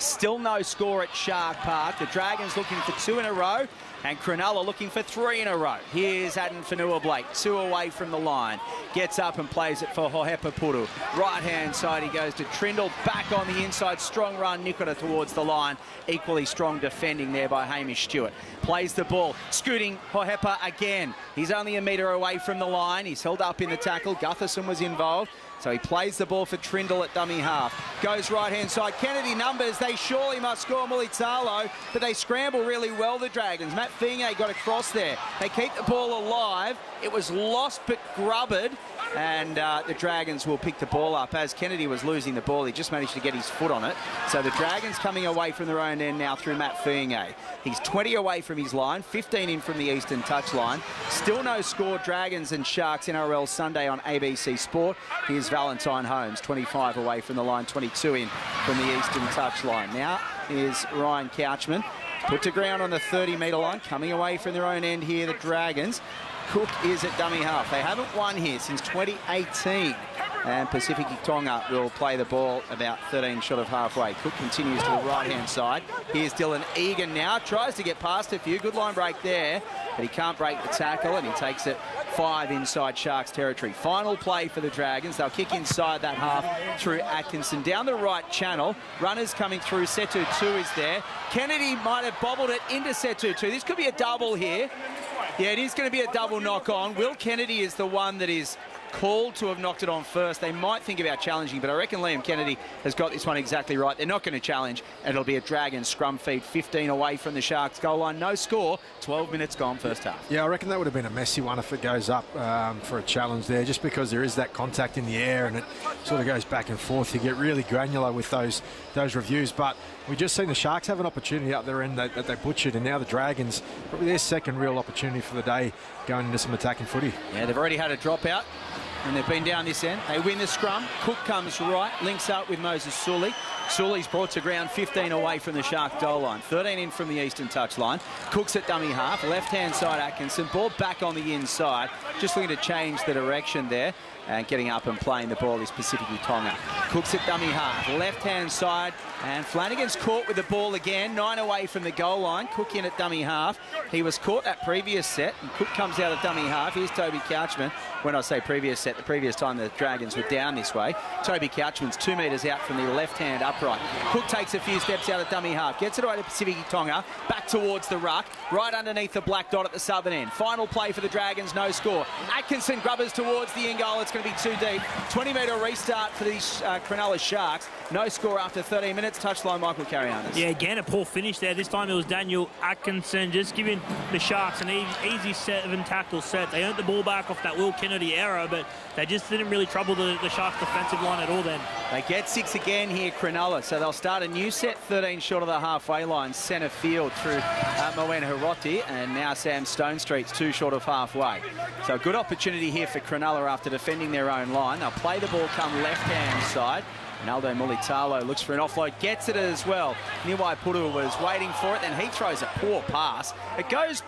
Still no score at Shark Park. The Dragons looking for 2 in a row, and Cronulla looking for 3 in a row. Here's Addin Fonua-Blake, 2 away from the line. Gets up and plays it for Hohepa Puru. Right-hand side, he goes to Trindle. Back on the inside, strong run, Nikora towards the line. Equally strong defending there by Hamish Stewart. Plays the ball, scooting Hohepa again. He's only a metre away from the line. He's held up in the tackle. Gutherson was involved. So he plays the ball for Trindle at dummy half. Goes right-hand side. Kennedy numbers. They surely must score Mulitalo, but they scramble really well, the Dragons. Matt Finge got across there. They keep the ball alive. It was lost but grubbered, and the Dragons will pick the ball up. As Kennedy was losing the ball, he just managed to get his foot on it. So the Dragons coming away from their own end now through Matt Finge. He's 20 away from his line, 15 in from the eastern touchline. Still no score, Dragons and Sharks NRL Sunday on ABC Sport. Here's Valentine Holmes, 25 away from the line, 22 in from the eastern touchline. Now is Ryan Couchman, put to ground on the 30-metre line, coming away from their own end here, the Dragons. Cook is at dummy half. They haven't won here since 2018. And Pacific Tonga will play the ball about 13 short of halfway. Cook continues to the right-hand side. Here's Dylan Egan now. Tries to get past a few. Good line break there. But he can't break the tackle, and he takes it 5 inside Sharks territory. Final play for the Dragons. They'll kick inside that half through Atkinson. Down the right channel. Runners coming through. Setu 2 is there. Kennedy might have bobbled it into Setu 2. This could be a double here. Yeah, it is going to be a double knock-on. Will Kennedy is the one that is called to have knocked it on first. They might think about challenging, but I reckon Liam Kennedy has got this one exactly right. They're not going to challenge, and it'll be a Dragon scrum feed. 15 away from the Sharks goal line. No score. 12 minutes gone first half. Yeah, I reckon that would have been a messy one if it goes up for a challenge there, just because there is that contact in the air and it sort of goes back and forth. You get really granular with those reviews, but we just seen the Sharks have an opportunity out there and that they butchered, and now the Dragons, probably their second real opportunity for the day, going into some attacking footy. Yeah, they've already had a dropout, and they've been down this end. They win the scrum. Cook comes right, links up with Moses Sully. Sully's brought to ground, 15 away from the Shark goal line, 13 in from the eastern touchline. Cook's at dummy half, left-hand side Atkinson, ball back on the inside, just looking to change the direction there, and getting up and playing the ball is Pacific Tonga. Cook's at dummy half, left-hand side, and Flanagan's caught with the ball again, 9 away from the goal line. Cook in at dummy half. He was caught that previous set, and Cook comes out at dummy half. Here's Toby Couchman. When I say previous set, the previous time the Dragons were down this way. Toby Couchman's 2 metres out from the left-hand upright. Cook takes a few steps out at dummy half, gets it away to Pacific Tonga, back towards the ruck, right underneath the black dot at the southern end. Final play for the Dragons, no score. Atkinson grubbers towards the in goal. It's going to be too deep. 20-metre restart for these Cronulla Sharks. No score after 13 minutes. Touchline, Michael Carianis. Yeah, again, a poor finish there. This time it was Daniel Atkinson just giving the Sharks an easy 7 tackle set. They earned the ball back off that Will Kennedy error, but they just didn't really trouble the Sharks defensive line at all then. They get 6 again here, Cronulla, so they'll start a new set, 13 short of the halfway line, centre field through Moen Hiroti, and now Sam Stonestreet's 2 short of halfway. So a good opportunity here for Cronulla after defending their own line. They'll play the ball come left-hand side. Naldo Mulitalo looks for an offload, gets it as well. Niwai Puru was waiting for it, then he throws a poor pass. It goes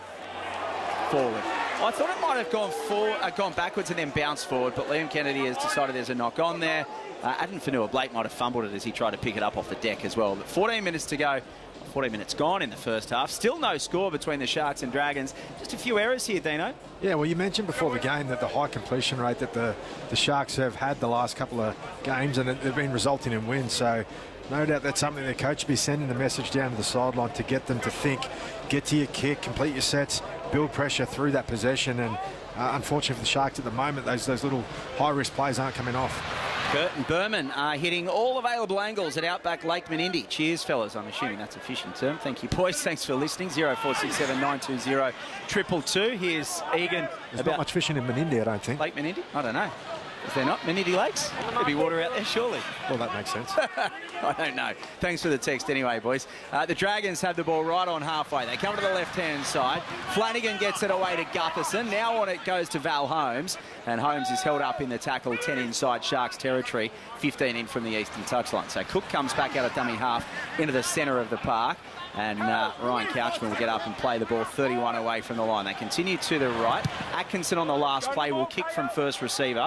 forward. I thought it might have gone backwards and then bounced forward, but Liam Kennedy has decided there's a knock on there. Addin Fonua-Blake might have fumbled it as he tried to pick it up off the deck as well. But 14 minutes to go. 14 minutes gone in the first half. Still no score between the Sharks and Dragons. Just a few errors here, Dino. Yeah, well, you mentioned before the game that the high completion rate that the Sharks have had the last couple of games, and they've been resulting in wins. So no doubt that's something the coach will be sending the message down to the sideline to get them to think, get to your kick, complete your sets, build pressure through that possession. And unfortunately for the Sharks at the moment, those little high-risk plays aren't coming off. Curtin Berman hitting all available angles at Outback Lake Menindee. Cheers, fellas. I'm assuming that's a fishing term. Thank you, boys. Thanks for listening. 0467 920 222. Here's Egan. There's not much fishing in Menindee, I don't think. Lake Menindee? I don't know. Is there not? Menindee Lakes? There'll be water out there, surely. Well, that makes sense. I don't know. Thanks for the text anyway, boys. The Dragons have the ball right on halfway. They come to the left-hand side. Flanagan gets it away to Gutherson. Now on it goes to Val Holmes. And Holmes is held up in the tackle, 10 inside Sharks territory, 15 in from the eastern touchline. So Cook comes back out of dummy half into the centre of the park. And Ryan Couchman will get up and play the ball 31 away from the line. They continue to the right. Atkinson on the last play will kick from first receiver.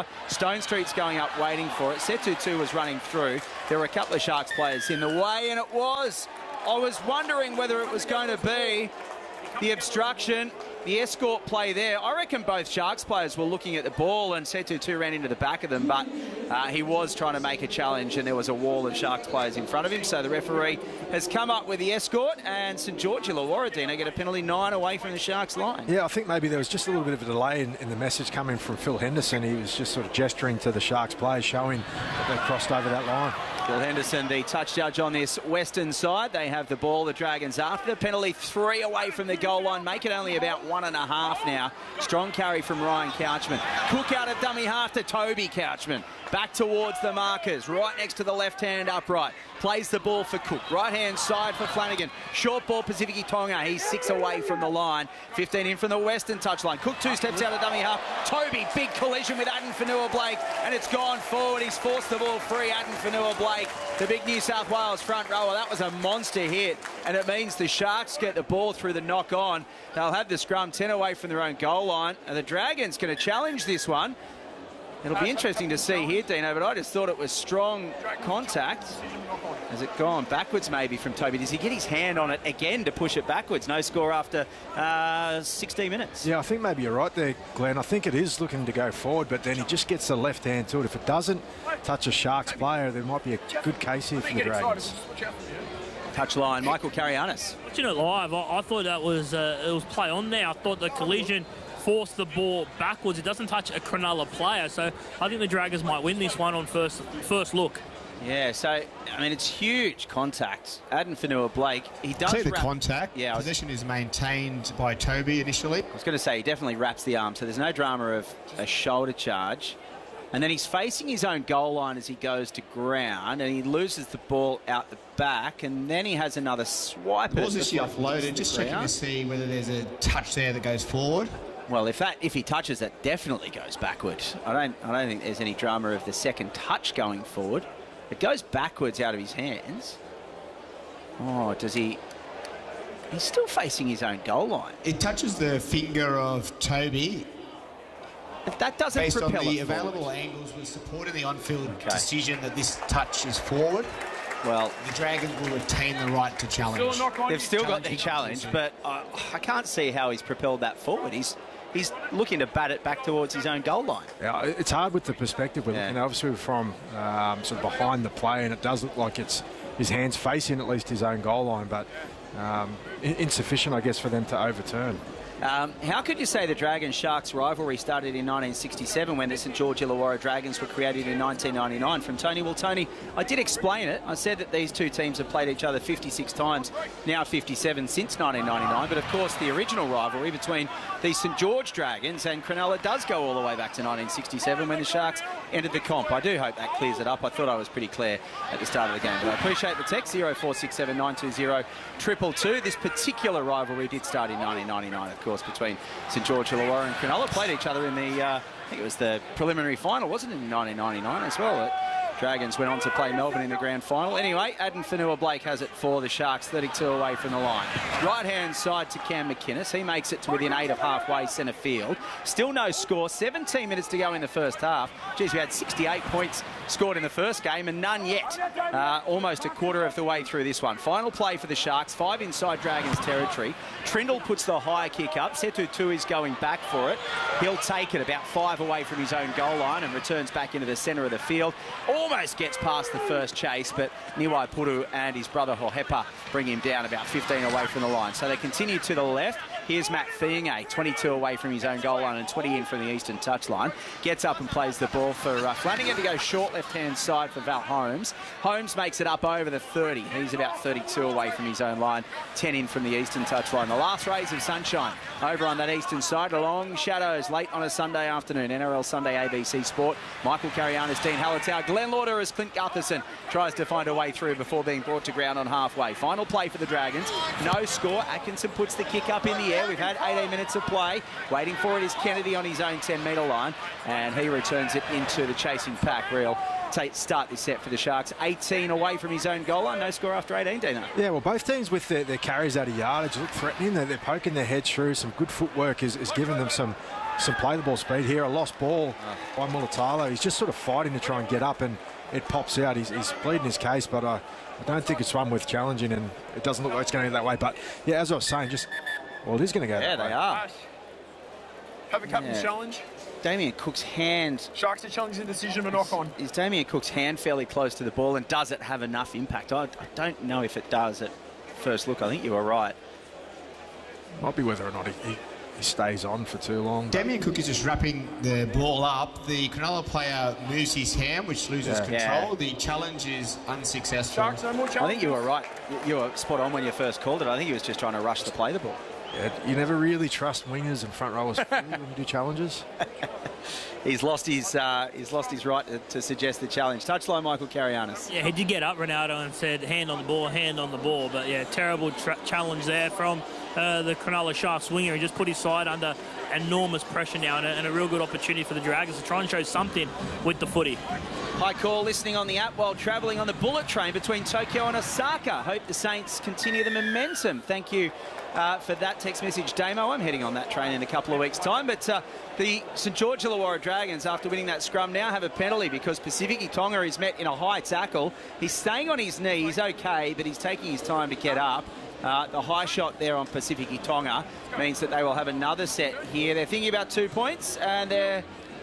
Stone Street's going up waiting for it. Setutu was running through. There were a couple of Sharks players in the way, and it was. I was wondering whether it was going to be the obstruction, the escort play there. I reckon both Sharks players were looking at the ball, and Setutu ran into the back of them, but he was trying to make a challenge, and there was a wall of Sharks players in front of him. So the referee has come up with the escort, and St George Illawarra, Dino, get a penalty 9 away from the Sharks line. Yeah, I think maybe there was just a little bit of a delay in the message coming from Phil Henderson. He was just sort of gesturing to the Sharks players, showing that they crossed over that line. Phil Henderson, the touch judge on this western side. They have the ball, the Dragons after the penalty, 3 away from the goal line. Make it only about 1.5 now. Strong carry from Ryan Couchman. Cook out of dummy half to Toby Couchman. Back towards the markers, right next to the left-hand upright. Plays the ball for Cook. Right-hand side for Flanagan. Short ball, Pacific Tonga. He's 6 away from the line. 15 in from the western touchline. Cook 2 steps out of dummy half. Toby, big collision with Addin Fonua-Blake, and it's gone forward. He's forced the ball free. Addin Fonua-Blake, the big New South Wales front rower. That was a monster hit, and it means the Sharks get the ball through the knock-on. They'll have the scrum 10 away from their own goal line, and the Dragons going to challenge this one. It'll be interesting to see here, Dino, but I just thought it was strong contact. Has it gone backwards maybe from Toby? Does he get his hand on it again to push it backwards? No score after 16 minutes. Yeah, I think maybe you're right there, Glenn. I think it is looking to go forward, but then he just gets the left hand to it. If it doesn't touch a Sharks player, there might be a good case here for the Dragons. Touchline, Michael Karianis. Watching it live, I thought that was it was play on there. I thought the collision forced the ball backwards. It doesn't touch a Cronulla player, so I think the Dragons might win this one on first look. Yeah, so, I mean, it's huge contact. Addin Fonua-Blake, he does see the contact. Yeah, possession is maintained by Toby initially. I was going to say, he definitely wraps the arm, so there's no drama of a shoulder charge. And then he's facing his own goal line as he goes to ground, and he loses the ball out the back, and then he has another swipe. The ball's actually offloaded, just checking to see whether there's a touch there that goes forward. Well, if he touches it, definitely goes backwards. I don't think there's any drama of the second touch going forward. It goes backwards out of his hands. Oh, does he? He's still facing his own goal line. It touches the finger of Toby. If that doesn't based propel on the it available forward. angles, will support in the on-field decision that this touch is forward. Well, the Dragons will retain the right to challenge. They've still got the challenge, but I can't see how he's propelled that forward. He's looking to bat it back towards his own goal line. Yeah, it's hard with the perspective. We're looking obviously from sort of behind the play, and it does look like it's his hands facing at least his own goal line, but insufficient, I guess, for them to overturn. How could you say the Dragons-Sharks rivalry started in 1967 when the St George Illawarra Dragons were created in 1999? From Tony, well, Tony, I did explain it. I said that these two teams have played each other 56 times, now 57 since 1999. But, of course, the original rivalry between the St George Dragons and Cronulla does go all the way back to 1967 when the Sharks entered the comp. I do hope that clears it up. I thought I was pretty clear at the start of the game. But I appreciate the text, 0467 920 222. This particular rivalry did start in 1999, of course, between St George Illawarra and Cronulla. Played each other in the, I think it was the preliminary final, wasn't it, in 1999 as well? Dragons went on to play Melbourne in the grand final. Anyway, Addin Fonua-Blake has it for the Sharks, 32 away from the line. Right-hand side to Cam McInnes. He makes it to within 8 of halfway centre field. Still no score. 17 minutes to go in the first half. Geez, we had 68 points scored in the first game and none yet. Almost a quarter of the way through this one. Final play for the Sharks, 5 inside Dragons territory. Trindle puts the high kick up. Setutu is going back for it. He'll take it about 5 away from his own goal line and returns back into the centre of the field. Almost gets past the first chase, but Niwai Puru and his brother Hohepa bring him down about 15 away from the line. So they continue to the left. Here's Matt Fiinge, 22 away from his own goal line and 20 in from the eastern touchline. Gets up and plays the ball for Flanagan to go short left-hand side for Val Holmes. Holmes makes it up over the 30. He's about 32 away from his own line, 10 in from the eastern touchline. The last rays of sunshine over on that eastern side. Long shadows late on a Sunday afternoon. NRL Sunday ABC Sport. Michael Karianis, Dean Hallertau, Glenn Lauder as Clint Gutherson tries to find a way through before being brought to ground on halfway. Final play for the Dragons. No score. Atkinson puts the kick up in the air. We've had 18 minutes of play. Waiting for it is Kennedy on his own 10-metre line, and he returns it into the chasing pack. Real start this set for the Sharks. 18 away from his own goal line. No score after 18, Dino. Yeah, well, both teams with their carries out of yardage look threatening. They're poking their heads through. Some good footwork is giving them some play the ball speed here. A lost ball by Mulitalo. He's just sort of fighting to try and get up, and it pops out. He's pleading his case, but I don't think it's one worth challenging, and it doesn't look like it's going to go that way. But, yeah, as I was saying, it is going to go that way. Yeah, they are. Have a captain's challenge. Damien Cook's hand. Sharks are challenging the decision of a knock-on. Is Damien Cook's hand fairly close to the ball, and does it have enough impact? I don't know if it does at first look. I think you were right. Might be whether or not he stays on for too long. Damien Cook is just wrapping the ball up. The Cronulla player moves his hand, which loses control. Yeah. The challenge is unsuccessful. Sharks, no more challenge. I think you were right. You were spot on when you first called it. I think he was just trying to rush to play the ball. Yeah, you never really trust wingers and front rowers when you do challenges. He's lost his right to suggest the challenge. Touchline, Michael Carianis. Yeah, he did get up, Ronaldo, and said hand on the ball. But, yeah, terrible challenge there from the Cronulla Sharks winger. He just put his side under enormous pressure now, and a real good opportunity for the Dragons to try and show something with the footy. High call listening on the app while travelling on the bullet train between Tokyo and Osaka. Hope the Saints continue the momentum. Thank you for that text message, Damo. I'm heading on that train in a couple of weeks' time. But the St George Illawarra Dragons, after winning that scrum, now have a penalty because Pacific Tonga is met in a high tackle. He's staying on his knee. He's okay, but he's taking his time to get up. The high shot there on Pacific Tonga means that they will have another set here. They're thinking about 2 points, and they're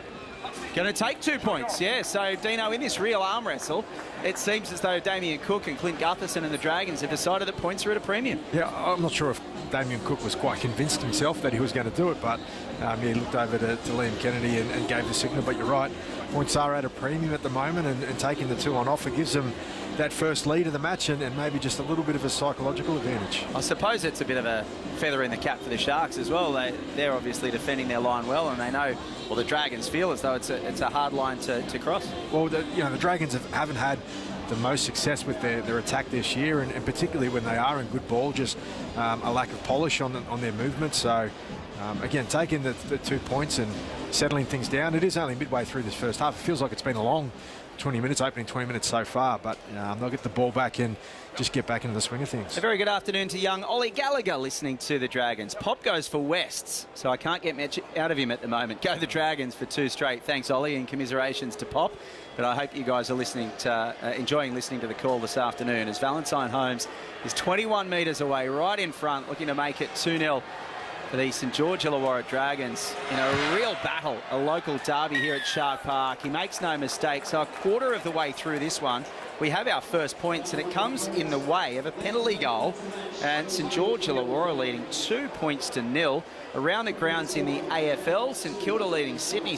going to take 2 points. Yeah, so Dino, in this real arm wrestle, it seems as though Damien Cook and Clint Gutherson and the Dragons have decided that points are at a premium. Yeah, I'm not sure if Damien Cook was quite convinced himself that he was going to do it, but he looked over to Liam Kennedy and gave the signal. But you're right, points are at a premium at the moment, and taking the 2 on offer gives them that first lead of the match and maybe just a little bit of a psychological advantage. I suppose it's a bit of a feather in the cap for the Sharks as well. They're obviously defending their line well, and they know, well, the Dragons feel as though it's a hard line to cross. Well, the Dragons haven't had the most success with their attack this year, and particularly when they are in good ball, just a lack of polish on their movement. So, again, taking the 2 points and settling things down. It is only midway through this first half. It feels like it's been a long 20 minutes, opening 20 minutes so far, but they'll get the ball back and just get back into the swing of things. A very good afternoon to young Ollie Gallagher listening to the Dragons. Pop goes for Wests, so I can't get much out of him at the moment. Go the Dragons for 2 straight. Thanks, Ollie, and commiserations to Pop. But I hope you guys are enjoying listening to the call this afternoon, as Valentine Holmes is 21 metres away, right in front, looking to make it 2-0 for the St George Illawarra Dragons in a real battle, a local derby here at Shark Park. He makes no mistake, so a quarter of the way through this one, we have our first points, and it comes in the way of a penalty goal, and St George Illawarra leading 2 points to 0. Around the grounds in the AFL, St Kilda leading Sydney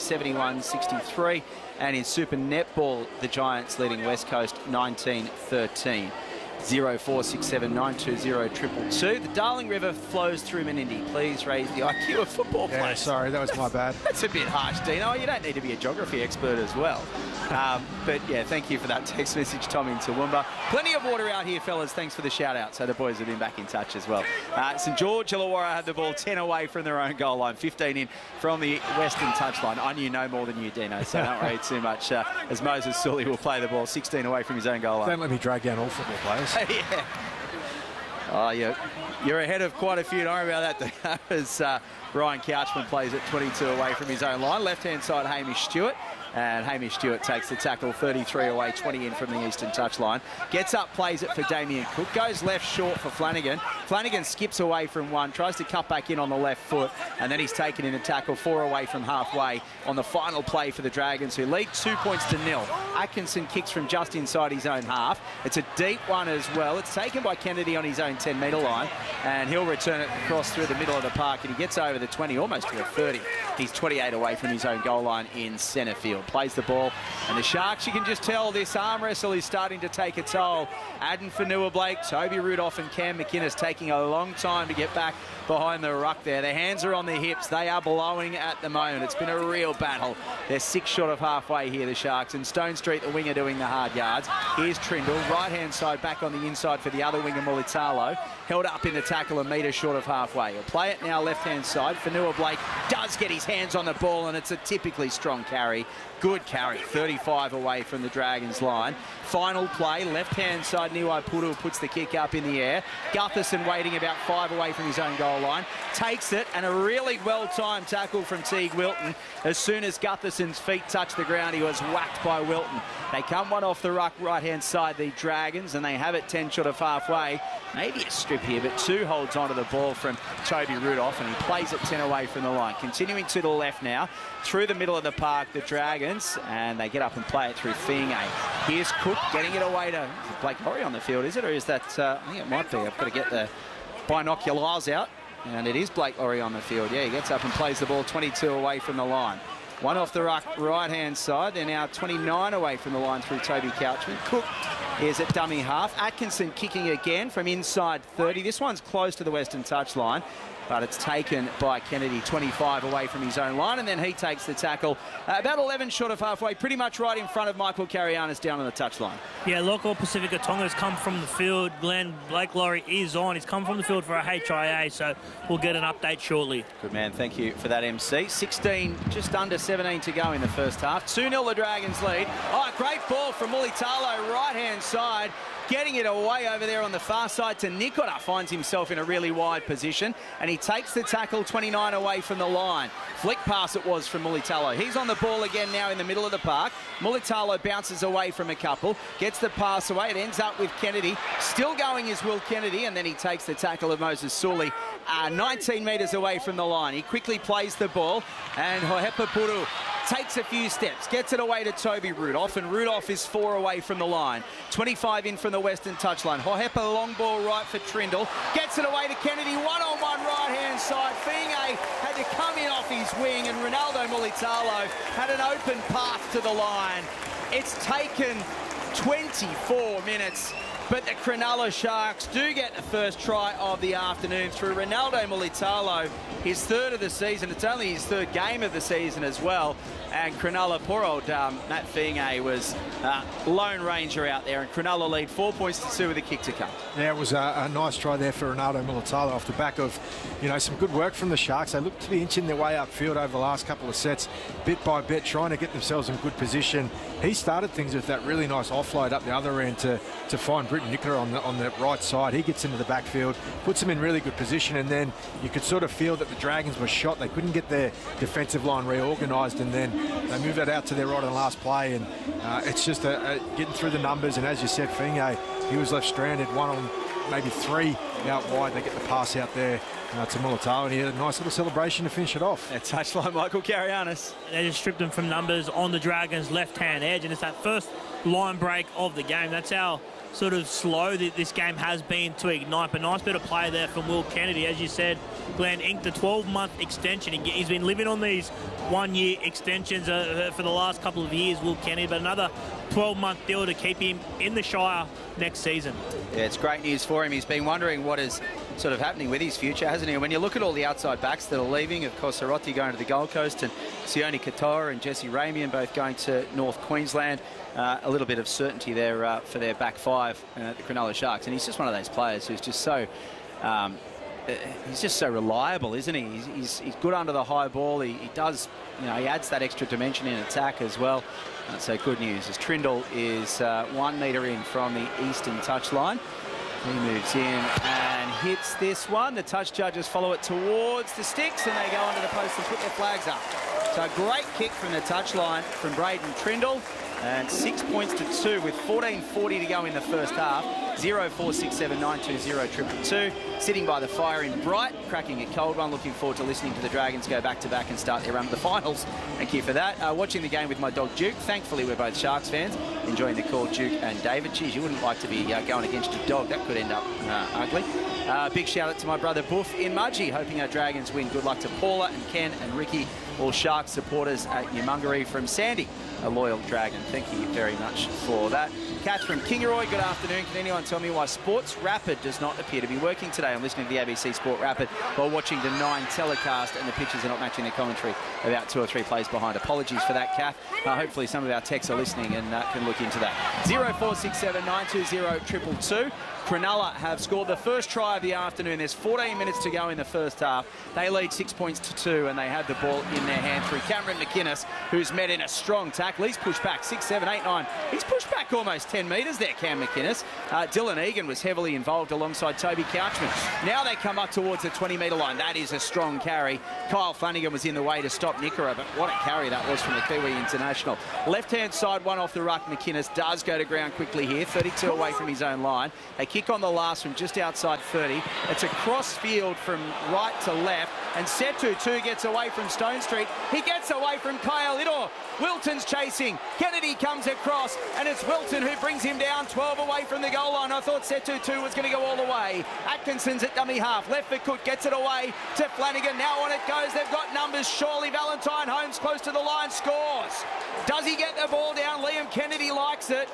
71-63, and in Super Netball, the Giants leading West Coast 19-13. 0467 920 222. The Darling River flows through Menindee. Please raise the IQ of football players. Yeah, sorry, that was my bad. That's a bit harsh, Dino. You don't need to be a geography expert as well. But yeah, thank you for that text message, Tom in Toowoomba. Plenty of water out here, fellas. Thanks for the shout out. So the boys have been back in touch as well. St George Illawarra have the ball 10 away from their own goal line, 15 in from the western touchline. I knew no more than you, Dino, so don't worry too much. As Moses Sully will play the ball 16 away from his own goal line. Don't let me drag down all football players. Yeah. Oh, you're ahead of quite a few. Don't worry about that. As Ryan Couchman plays at 22 away from his own line. Left-hand side, Hamish Stewart. And Hamish Stewart takes the tackle, 33 away, 20 in from the eastern touchline. Gets up, plays it for Damien Cook. Goes left short for Flanagan. Flanagan skips away from one, tries to cut back in on the left foot, and then he's taken in a tackle 4 away from halfway on the final play for the Dragons, who lead 2 points to 0. Atkinson kicks from just inside his own half. It's a deep one as well. It's taken by Kennedy on his own 10-metre line, and he'll return it across through the middle of the park, and he gets over the 20, almost to the 30. He's 28 away from his own goal line in centre field. Plays the ball, and the Sharks, you can just tell this arm wrestle is starting to take a toll. Addin Fonua-Blake, Toby Rudolph and Cam McInnes taking a long time to get back behind the ruck there. Their hands are on their hips. They are blowing at the moment. It's been a real battle. They're 6 short of halfway here, the Sharks, and Stone Street, the winger, doing the hard yards. Here's Trindle, right-hand side, back on the inside for the other winger, Mulitalo. Held up in the tackle, a metre short of halfway. He'll play it now left-hand side. Fonua-Blake does get his hands on the ball, and it's a typically strong carry. Good carry, 35 away from the Dragons line. Final play, left-hand side, Niwai Puru puts the kick up in the air. Gutherson waiting about 5 away from his own goal line. Takes it, and a really well-timed tackle from Teague Wilton. As soon as Gutherson's feet touch the ground, he was whacked by Wilton. They come one off the ruck right-hand side, the Dragons, and they have it 10 short of halfway. Maybe a strip here, but 2 holds onto the ball from Toby Rudolph, and he plays it 10 away from the line. Continuing to the left now, through the middle of the park, the Dragons, and they get up and play it through Fiingay. Here's Cook getting it away to Blake Laurie on the field, is it? Or is that, I think it might be. I've got to get the binoculars out. And it is Blake Laurie on the field. Yeah, he gets up and plays the ball 22 away from the line. One off the ruck, right-hand side. They're now 29 away from the line through Toby Couchman. Cook is at dummy half. Atkinson kicking again from inside 30. This one's close to the Western touchline, but it's taken by Kennedy, 25 away from his own line, and then he takes the tackle about 11 short of halfway, pretty much right in front of Michael Carianis down on the touchline. Yeah, Local Pacifica Tonga's come from the field. Glenn Blake Laurie is on. He's come from the field for a HIA, so we'll get an update shortly. Good man, thank you for that, MC. 16, just under 17 to go in the first half. 2-0 the Dragons lead. Oh, great ball from Mulitalo, right-hand side. Getting it away over there on the far side to Nikora. Finds himself in a really wide position, and he takes the tackle 29 away from the line. Flick pass it was from Mulitalo. He's on the ball again now in the middle of the park. Mulitalo bounces away from a couple, gets the pass away. It ends up with Kennedy. Still going is Will Kennedy, and then he takes the tackle of Moses Sully 19 metres away from the line. He quickly plays the ball, and Hohepa Puru takes a few steps, gets it away to Toby Rudolph, and Rudolph is 4 away from the line. 25 in from the Western touchline. Hohepa long ball right for Trindle, gets it away to Kennedy, one-on-one right-hand side. Fiingay had to come in off his wing, and Ronaldo Mulitalo had an open path to the line. It's taken 24 minutes. But the Cronulla Sharks do get the first try of the afternoon through Ronaldo Mulitalo, his 3rd of the season. It's only his 3rd game of the season as well. And Cronulla, poor old Matt Fiingay was lone ranger out there, and Cronulla lead 4 points to 2 with a kick to come. Yeah, it was a nice try there for Ronaldo Mulitalo off the back of, you know, some good work from the Sharks. They looked to be inching their way upfield over the last couple of sets, bit by bit, trying to get themselves in good position. He started things with that really nice offload up the other end to find Britton Nicola on the right side. He gets into the backfield, puts him in really good position, and then you could sort of feel that the Dragons were shot. They couldn't get their defensive line reorganised, and then they moved that out to their right on the last play, and it's just getting through the numbers. And as you said, Fiingay, he was left stranded, 1 on maybe 3 out wide. They get the pass out there to Mulitalo, and he had a nice little celebration to finish it off. Yeah, touchline Michael Carianis. They just stripped him from numbers on the Dragons' left-hand edge, and it's that first line break of the game. That's how sort of slow this game has been to ignite, but nice bit of play there from Will Kennedy. As you said, Glenn inked a 12-month extension. He's been living on these 1-year extensions for the last couple of years, Will Kennedy, but another 12-month deal to keep him in the Shire next season. Yeah, it's great news for him. He's been wondering what is sort of happening with his future, hasn't he? And when you look at all the outside backs that are leaving, of course, Sorotti going to the Gold Coast, and Sione Katoa and Jesse Ramian both going to North Queensland. A little bit of certainty there for their back 5, the Cronulla Sharks. And he's just one of those players who's just so... he's just so reliable, isn't he? He's good under the high ball. He does, you know, he adds that extra dimension in attack as well. So good news as Trindle is 1 metre in from the eastern touchline. He moves in and hits this one. The touch judges follow it towards the sticks, and they go under the post and put their flags up. So a great kick from the touchline from Braden Trindle. And 6 points to 2 with 14:40 to go in the first half. 0467 920 222. Sitting by the fire in Bright, cracking a cold one. Looking forward to listening to the Dragons go back-to-back and start their run of the finals. Thank you for that. Watching the game with my dog Duke. Thankfully, we're both Sharks fans. Enjoying the call, Duke and David. Geez, you wouldn't like to be going against your dog. That could end up ugly. Big shout out to my brother Boof in Mudgee, hoping our Dragons win. Good luck to Paula and Ken and Ricky, all Sharks supporters at Yumungaree. From Sandy, a loyal Dragon. Thank you very much for that. Kath from Kingaroy, good afternoon. Can anyone tell me why Sports Rapid does not appear to be working today? I'm listening to the ABC Sport Rapid while watching the 9 telecast, and the pitches are not matching the commentary about 2 or 3 plays behind. Apologies for that, Kath. Hopefully some of our techs are listening and can look into that. 0467 920 222. Cronulla have scored the first try of the afternoon. There's 14 minutes to go in the first half. They lead 6 points to 2, and they have the ball in their hand through Cameron McInnes, who's met in a strong tackle. He's pushed back 6, 7, 8, 9. He's pushed back almost 10 metres there, Cam McInnes. Dylan Egan was heavily involved alongside Toby Couchman. Now they come up towards the 20-metre line. That is a strong carry. Kyle Flanagan was in the way to stop Nickera, but what a carry that was from the Kiwi international. Left-hand side, one off the ruck. McInnes does go to ground quickly here, 32 away from his own line. They kick on the last from just outside 30. It's a cross field from right to left, and Setu too gets away from Stone Street. He gets away from Kyle Idor. Wilton's chasing. Kennedy comes across, and it's Wilton who brings him down 12 away from the goal line. I thought Setu too was going to go all the way. Atkinson's at dummy half. Left for Cook, gets it away to Flanagan. Now on it goes. They've got numbers. Surely Valentine Holmes close to the line, scores. Does he get the ball down? Liam Kennedy likes it.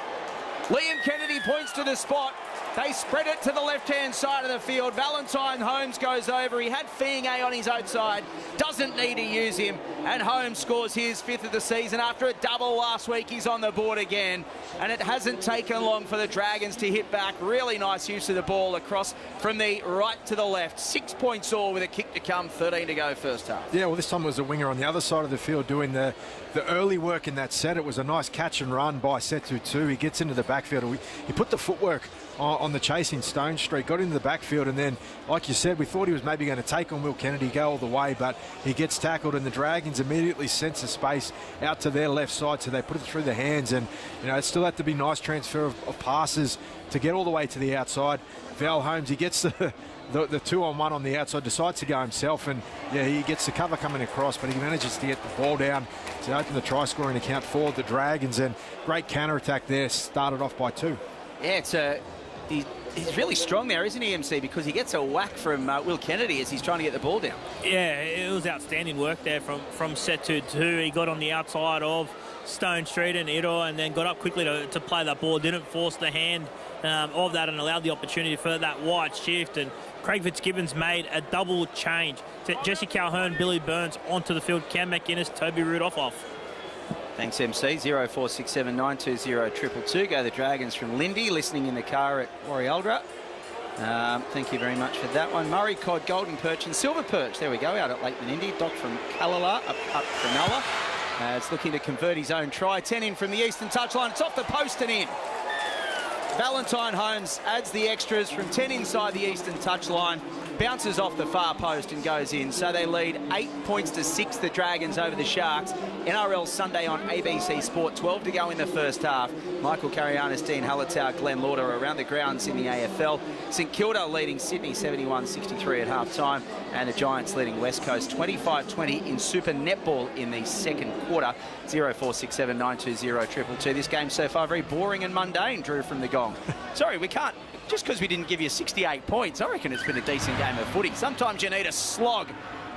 Liam Kennedy points to the spot. They spread it to the left-hand side of the field. Valentine Holmes goes over. He had Fiangay on his outside. Doesn't need to use him. And Holmes scores his 5th of the season. After a double last week, he's on the board again. And it hasn't taken long for the Dragons to hit back. Really nice use of the ball across from the right to the left. 6 points all with a kick to come. 13 to go first half. Yeah, well, this time it was a winger on the other side of the field doing the early work in that set. It was a nice catch and run by Setu too. He gets into the backfield. He put the footwork on the chasing Stone Street, got into the backfield, and then, like you said, we thought he was maybe going to take on Will Kennedy, go all the way, but he gets tackled, and the Dragons immediately sense the space out to their left side, so they put it through the hands, and it still had to be nice transfer of passes to get all the way to the outside. Val Holmes, he gets the 2-on-1 on the outside, decides to go himself, and yeah, he gets the cover coming across, but he manages to get the ball down to open the try scoring account for the Dragons, and great counter attack there, started off by 2. Yeah, he's really strong there, isn't he, MC? Because he gets a whack from Will Kennedy as he's trying to get the ball down. Yeah, it was outstanding work there from Setu too. He got on the outside of Stone Street and Idor, and then got up quickly to play that ball. Didn't force the hand of that, and allowed the opportunity for that wide shift. And Craig Fitzgibbons made a double change. Jesse Calhoun, Billy Burns onto the field. Cam McInnes, Toby Rudolph off. Thanks, MC. 0467 920 222. Go the Dragons from Lindy, listening in the car at Warrialdra. Thank you very much for that one. Murray Cod, Golden Perch and Silver Perch. There we go, out at Lake Menindee. Doc from Kallala, up Cronulla. It's looking to convert his own try. 10 in from the eastern touchline. It's off the post and in. Valentine Holmes adds the extras from 10 inside the eastern touchline. Bounces off the far post and goes in. So they lead 8 points to 6, the Dragons over the Sharks. NRL Sunday on ABC Sport. 12 to go in the first half. Michael Carianis, Dean Hallertau, Glenn Lauder around the grounds in the AFL. St Kilda leading Sydney 71-63 at half-time. And the Giants leading West Coast 25-20 in Super Netball in the second quarter. 0467 920 222. This game so far very boring and mundane, Drew from the Gong. Sorry, we can't. Just because we didn't give you 68 points, I reckon it's been a decent game of footy. Sometimes you need a slog.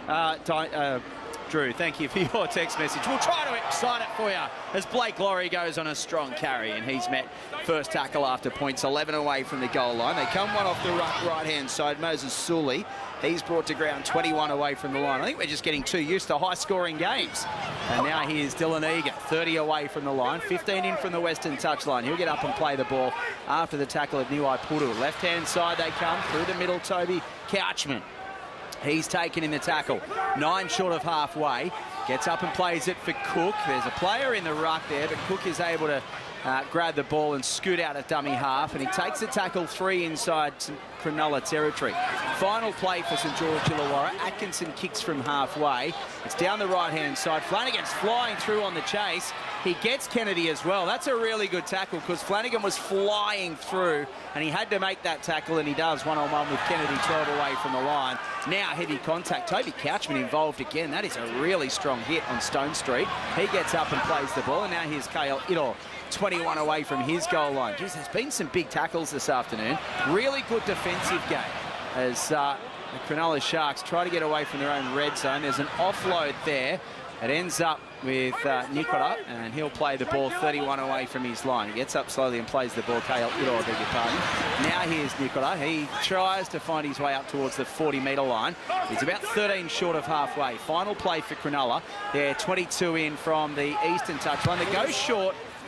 Drew, thank you for your text message. We'll try to excite it for you as Blake Laurie goes on a strong carry, and he's met first tackle after points, 11 away from the goal line. They come one off the right-hand side. Moses Sully, he's brought to ground 21 away from the line. I think we're just getting too used to high-scoring games. And now here's Dylan Egan, 30 away from the line, 15 in from the western touchline. He'll get up and play the ball after the tackle of Niuai Puru. Left-hand side they come, through the middle, Toby Couchman. He's taken in the tackle, 9 short of halfway. Gets up and plays it for Cook. There's a player in the ruck there, but Cook is able to grab the ball and scoot out at dummy half, and he takes the tackle 3 inside Cronulla territory. Final play for St George Illawarra. Atkinson kicks from halfway. It's down the right-hand side. Flanagan's flying through on the chase. He gets Kennedy as well. That's a really good tackle because Flanagan was flying through and he had to make that tackle, and he does one-on-one with Kennedy 12 away from the line. Now heavy contact. Toby Couchman involved again. That is a really strong hit on Stone Street. He gets up and plays the ball, and now here's Kale Idor, 21 away from his goal line. Jeez, there's been some big tackles this afternoon. Really good defensive game as the Cronulla Sharks try to get away from their own red zone. There's an offload there. It ends up with Nicola, and he'll play the ball 31 away from his line. He gets up slowly and plays the ball. Kale Idor, beg your pardon. Now here's Nicola. He tries to find his way up towards the 40-metre line. He's about 13 short of halfway. Final play for Cronulla. They're 22 in from the eastern touchline. They go short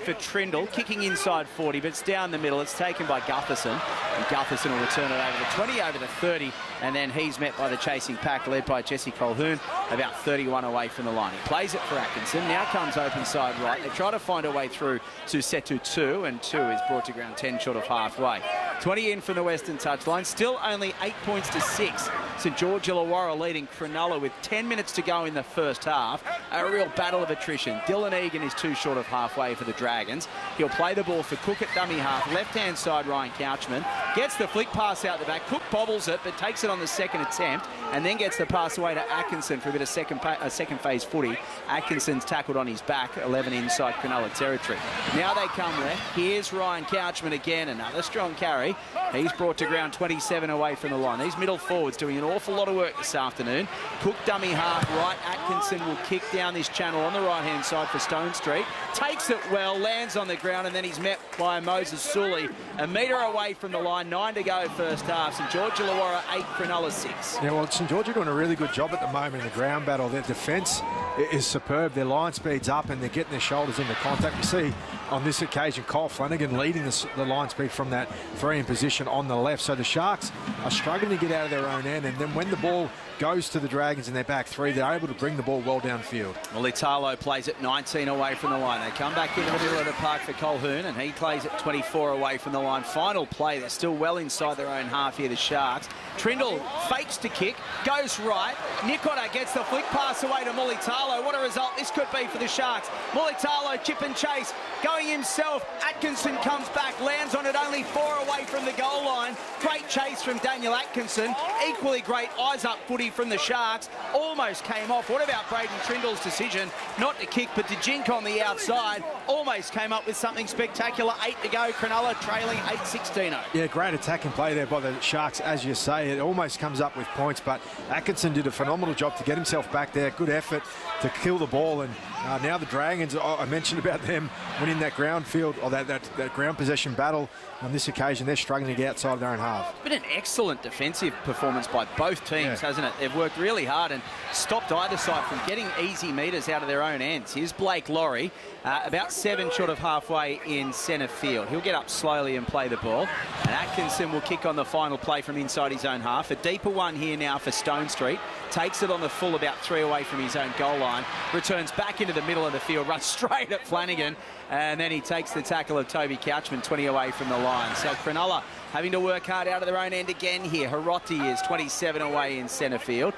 for Trindle, kicking inside 40, but it's down the middle. It's taken by Gutherson, and Gutherson will return it over the 20, over the 30, and then he's met by the chasing pack led by Jesse Colquhoun, about 31 away from the line. He plays it for Atkinson, now comes open side right. They try to find a way through to Setu 2, and 2 is brought to ground 10 short of halfway. 20 in from the western touchline, still only 8 points to 6. St George Illawarra leading Cronulla with 10 minutes to go in the first half. A real battle of attrition. Dylan Egan is 2 short of halfway for the Dragons. He'll play the ball for Cook at dummy half. Left-hand side, Ryan Couchman gets the flick pass out the back. Cook bobbles it, but takes it on the second attempt, and then gets the pass away to Atkinson for a bit of second phase footy. Atkinson's tackled on his back, 11 inside Cronulla territory. Now they come left. Here's Ryan Couchman again, another strong carry. He's brought to ground 27 away from the line. These middle forwards doing an awful lot of work this afternoon. Cook dummy half right. Atkinson will kick down this channel on the right-hand side for Stone Street. Takes it well, lands on the ground, and then he's met by Moses Sully. A metre away from the line, 9 to go first half. St George Illawarra 8, Cronulla 6. Yeah, well, St George are doing a really good job at the moment in the ground battle. Their defence is superb. Their line speed's up and they're getting their shoulders into contact. You see on this occasion Kyle Flanagan leading the line speed from that 3 in position on the left. So the Sharks are struggling to get out of their own end, and then when the ball goes to the Dragons in their back 3, they're able to bring the ball well downfield. Well, Italo plays it 19 away from the line. They come back into the middle of the park for Colquhoun, and he plays it 24 away from the line. Final play, they're still well inside their own half here, the Sharks. Trindle fakes to kick, goes right. Nikota gets the flick pass away to Mulitalo. What a result this could be for the Sharks. Mulitalo, chip and chase, going himself. Atkinson comes back, lands on it only 4 away from the goal line. Great chase from Daniel Atkinson. Equally great eyes up footy from the Sharks. Almost came off. What about Braden Trindle's decision not to kick but to jink on the outside? Almost came up with something spectacular. 8 to go. Cronulla trailing 8-16. Yeah, great attacking play there by the Sharks, as you say. It almost comes up with points, but Atkinson did a phenomenal job to get himself back there. Good effort to kill the ball, and now the Dragons, I mentioned about them winning that ground field, or that ground possession battle. On this occasion, they're struggling to get outside of their own half. Been an excellent defensive performance by both teams, hasn't it? They've worked really hard and stopped either side from getting easy metres out of their own ends. Here's Blake Laurie, about 7 short of halfway in centre field. He'll get up slowly and play the ball. And Atkinson will kick on the final play from inside his own half. A deeper one here now for Stone Street. Takes it on the full, about 3 away from his own goal line. Returns back into the middle of the field, runs straight at Flanagan. And then he takes the tackle of Toby Couchman, 20 away from the line. So Cronulla having to work hard out of their own end again here. Hiroti is 27 away in centre field.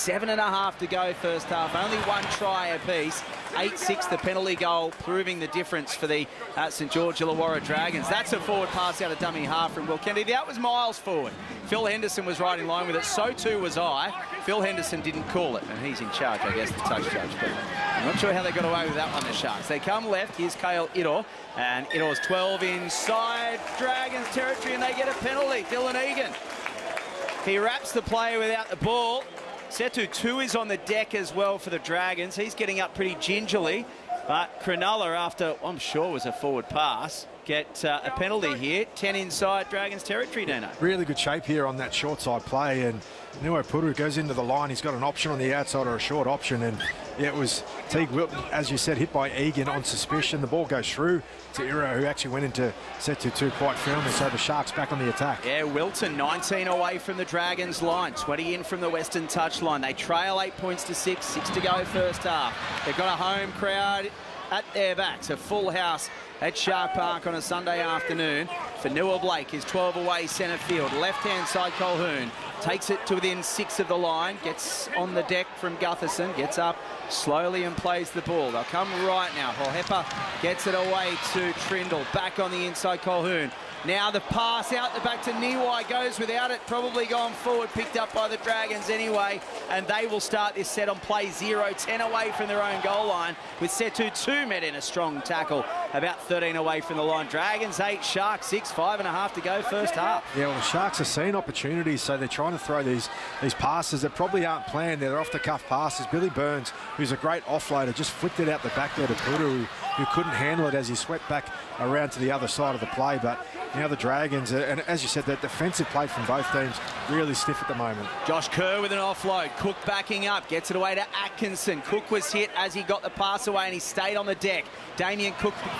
7.5 to go first half. Only 1 try apiece. 8-6 the penalty goal, proving the difference for the St George Illawarra Dragons. That's a forward pass out of dummy half from Will Kennedy. That was miles forward. Phil Henderson was right in line with it. So too was I. Phil Henderson didn't call it, and he's in charge, I guess, the touch judge. But I'm not sure how they got away with that one, the Sharks. They come left. Here's Kale Ito, and Ito's 12 inside Dragons territory, and they get a penalty. Dylan Egan. He wraps the player without the ball. Setu 2 is on the deck as well for the Dragons. He's getting up pretty gingerly, but Cronulla, after I'm sure was a forward pass, get a penalty here. 10 inside Dragons territory, Dino. Really good shape here on that short side play, and Nuopuru goes into the line. He's got an option on the outside or a short option, and yeah, it was Teague Wilton, as you said, hit by Egan on suspicion. The ball goes through to Iro, who actually went into Setu 2 quite firmly, so the Sharks back on the attack. Yeah, Wilton 19 away from the Dragons line, 20 in from the western touchline. They trail 8 points to 6, 6 to go first half. They've got a home crowd at their backs, a full house at Shark Park on a Sunday afternoon. Fanua Blake is 12 away centre field. Left-hand side Colquhoun takes it to within 6 of the line, gets on the deck from Gutherson, gets up slowly and plays the ball. They'll come right now. Hohepa gets it away to Trindle. Back on the inside Colquhoun. Now the pass out the back to Niwai, goes without it, probably gone forward, picked up by the Dragons anyway, and they will start this set on play 0, 10 away from their own goal line, with Setu 2 met in a strong tackle, about 13 away from the line. Dragons 8, Sharks 6, 5.5 to go first half. Yeah, well, the Sharks are seeing opportunities, so they're trying to throw these passes that probably aren't planned. They're off-the-cuff passes. Billy Burns, who's a great offloader, just flicked it out the back there to Puru, who couldn't handle it as he swept back around to the other side of the play. But now the Dragons, and as you said, the defensive play from both teams really stiff at the moment. Josh Kerr with an offload. Cook backing up, gets it away to Atkinson. Cook was hit as he got the pass away and he stayed on the deck. Damien Cook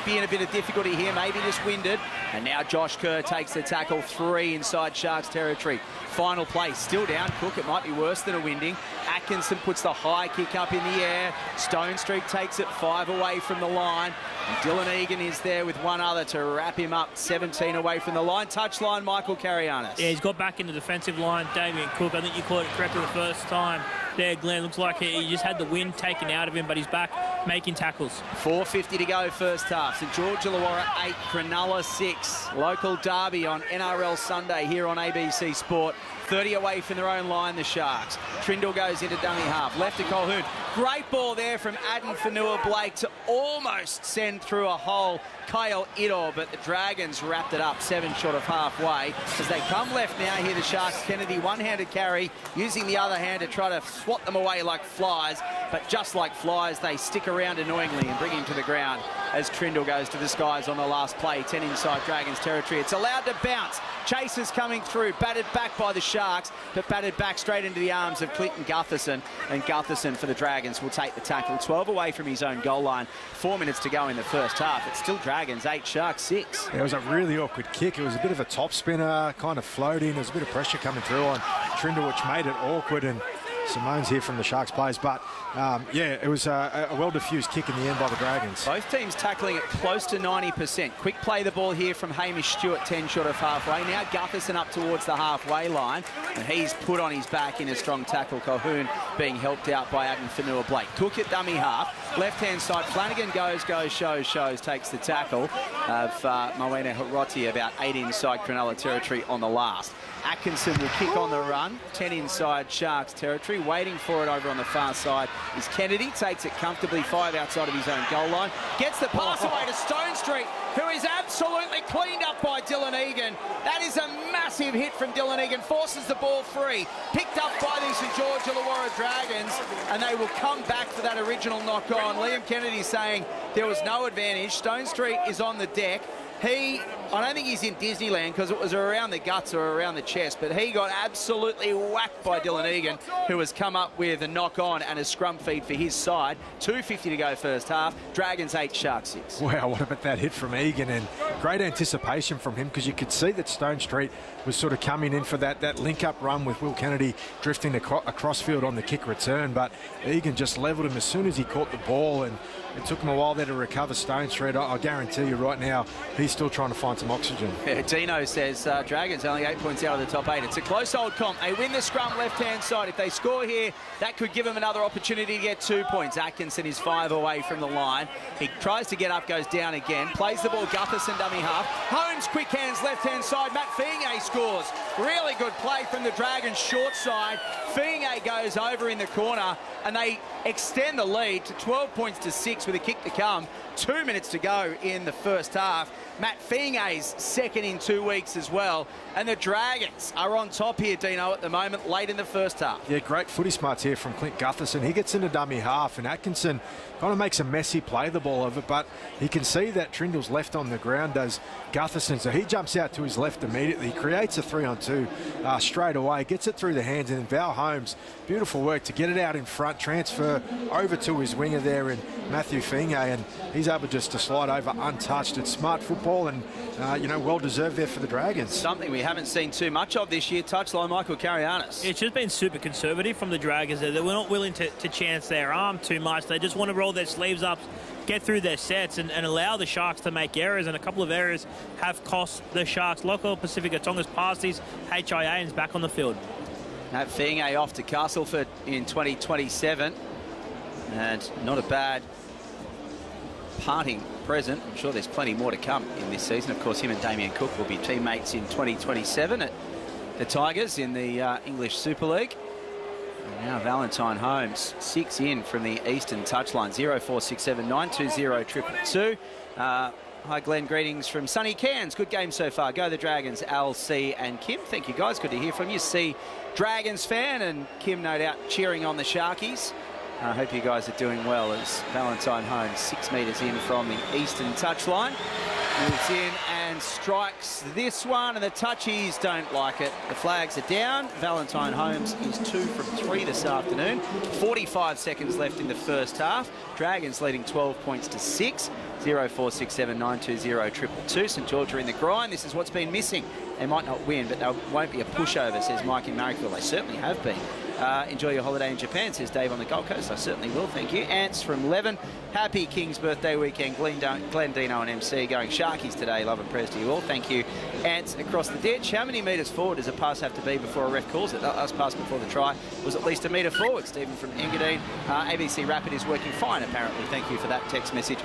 be in a bit of difficulty here, maybe just winded. And now Josh Kerr takes the tackle, 3 inside Sharks territory. Final play, still down. Cook, it might be worse than a winding. Atkinson puts the high kick up in the air. Stone Street takes it 5 away from the line. And Dylan Egan is there with one other to wrap him up, 17 away from the line. Touchline, Michael Karianis. Yeah, he's got back in the defensive line, Damien Cook. I think you caught it correctly the first time there, Glenn. Looks like he just had the wind taken out of him, but he's back making tackles. 4:50 to go first half. St George Illawarra 8, Cronulla 6. Local derby on NRL Sunday here on ABC Sport. 30 away from their own line, the Sharks. Trindle goes into dummy half. Left to Colquhoun. Great ball there from Addin Fonua-Blake to almost send through a hole Kyle Idor, but the Dragons wrapped it up 7 short of halfway. As they come left now here, the Sharks. Kennedy one-handed carry, using the other hand to try to swat them away like flies. But just like flies, they stick around annoyingly and bring him to the ground as Trindle goes to the skies on the last play. 10 inside Dragons territory. It's allowed to bounce. Chasers coming through, batted back by the Sharks, but batted back straight into the arms of Clinton Gutherson. And Gutherson for the Dragons will take the tackle. 12 away from his own goal line. 4 minutes to go in the first half. It's still Dragons 8, Sharks 6. Yeah, it was a really awkward kick. It was a bit of a top spinner, kind of floating. There was a bit of pressure coming through on Trindle, which made it awkward. And Simone's here from the Sharks players, but yeah, it was a well-diffused kick in the end by the Dragons. Both teams tackling it close to 90%. Quick play the ball here from Hamish Stewart, 10 short of halfway. Now Gutherson up towards the halfway line, and he's put on his back in a strong tackle. Colquhoun being helped out by Addin Fonua-Blake. Took it dummy half, left-hand side. Flanagan goes, shows, takes the tackle of Moena Hiroti, about 8 inside Cronulla territory on the last. Atkinson will kick on the run, 10 inside Sharks territory. Waiting for it over on the far side is Kennedy. Takes it comfortably 5 outside of his own goal line. Gets the pass away to Stone Street, who is absolutely cleaned up by Dylan Egan. That is a massive hit from Dylan Egan. Forces the ball free. Picked up by the St George Illawarra Dragons, and they will come back for that original knock-on. Liam Kennedy saying there was no advantage. Stone Street is on the deck. I don't think he's in Disneyland because it was around the guts or around the chest, but he got absolutely whacked by Dylan Egan, who has come up with a knock-on and a scrum feed for his side. 2:50 to go first half. Dragons 8, Sharks 6. Wow, what about that hit from Egan? And great anticipation from him, because you could see that Stone Street was sort of coming in for that link-up run with Will Kennedy drifting across field on the kick return, but Egan just levelled him as soon as he caught the ball, and it took him a while there to recover Stone Street. I guarantee you right now, he's still trying to find some oxygen. Yeah, Dino says Dragons only 8 points out of the top 8. It's a close old comp. They win the scrum left-hand side. If they score here, that could give them another opportunity to get 2 points. Atkinson is 5 away from the line. He tries to get up, goes down again. Plays the ball, Gutherson dummy half. Holmes, quick hands, left-hand side. Matt Fiinge scores. Really good play from the Dragons short side. Fiinge goes over in the corner, and they extend the lead to 12 points to 6 with a kick to come. 2 minutes to go in the first half. Matt Fiinge's second in 2 weeks as well. And the Dragons are on top here, Dino, at the moment, late in the first half. Yeah, great footy smarts here from Clint Gutherson. He gets into dummy half, and Atkinson kind of makes a messy play the ball of it, but he can see that Trindle's left on the ground, does Gutherson, so he jumps out to his left immediately, creates a 3-on-2 straight away, gets it through the hands, and then Val Holmes, beautiful work to get it out in front, transfer over to his winger there in Matthew Fiinge, and he's able just to slide over untouched. It's smart football, and you know, well deserved there for the Dragons. Something we haven't seen too much of this year. Touchline, Michael Karianis. It's just been super conservative from the Dragons. They were not willing to chance their arm too much. They just want to roll their sleeves up, get through their sets, and allow the Sharks to make errors, and a couple of errors have cost the Sharks. Local Pacifica Tonga's past these HIA and is back on the field. Matt Fiinge off to Castleford in 2027, and not a bad parting present. I'm sure there's plenty more to come in this season. Of course, him and Damien Cook will be teammates in 2027 at the Tigers in the English Super League. And now Valentine Holmes, 6 in from the Eastern touchline. 0467 920 222. Hi, Glenn. Greetings from sunny Cairns. Good game so far. Go the Dragons, Al, C and Kim. Thank you, guys. Good to hear from you. C, Dragons fan, and Kim, no doubt, cheering on the Sharkies. I hope you guys are doing well as Valentine Holmes, 6 metres in from the Eastern touchline. Moves in and strikes this one, and the touchies don't like it. The flags are down. Valentine Holmes is 2 from 3 this afternoon. 45 seconds left in the first half. Dragons leading 12 points to 6. 0467 920 222. St George are in the grind. This is what's been missing. They might not win, but they won't be a pushover, says Mike in Marrickville. They certainly have been. Enjoy your holiday in Japan, says Dave on the Gold Coast. I certainly will, thank you. Ants from Leven. Happy King's birthday weekend. Glenn Dino and MC going Sharkies today. Love and prayers to you all. Thank you. Ants across the ditch. How many metres forward does a pass have to be before a ref calls it? That last pass before the try was at least a metre forward. Stephen from Engadine. ABC Rapid is working fine, apparently. Thank you for that text message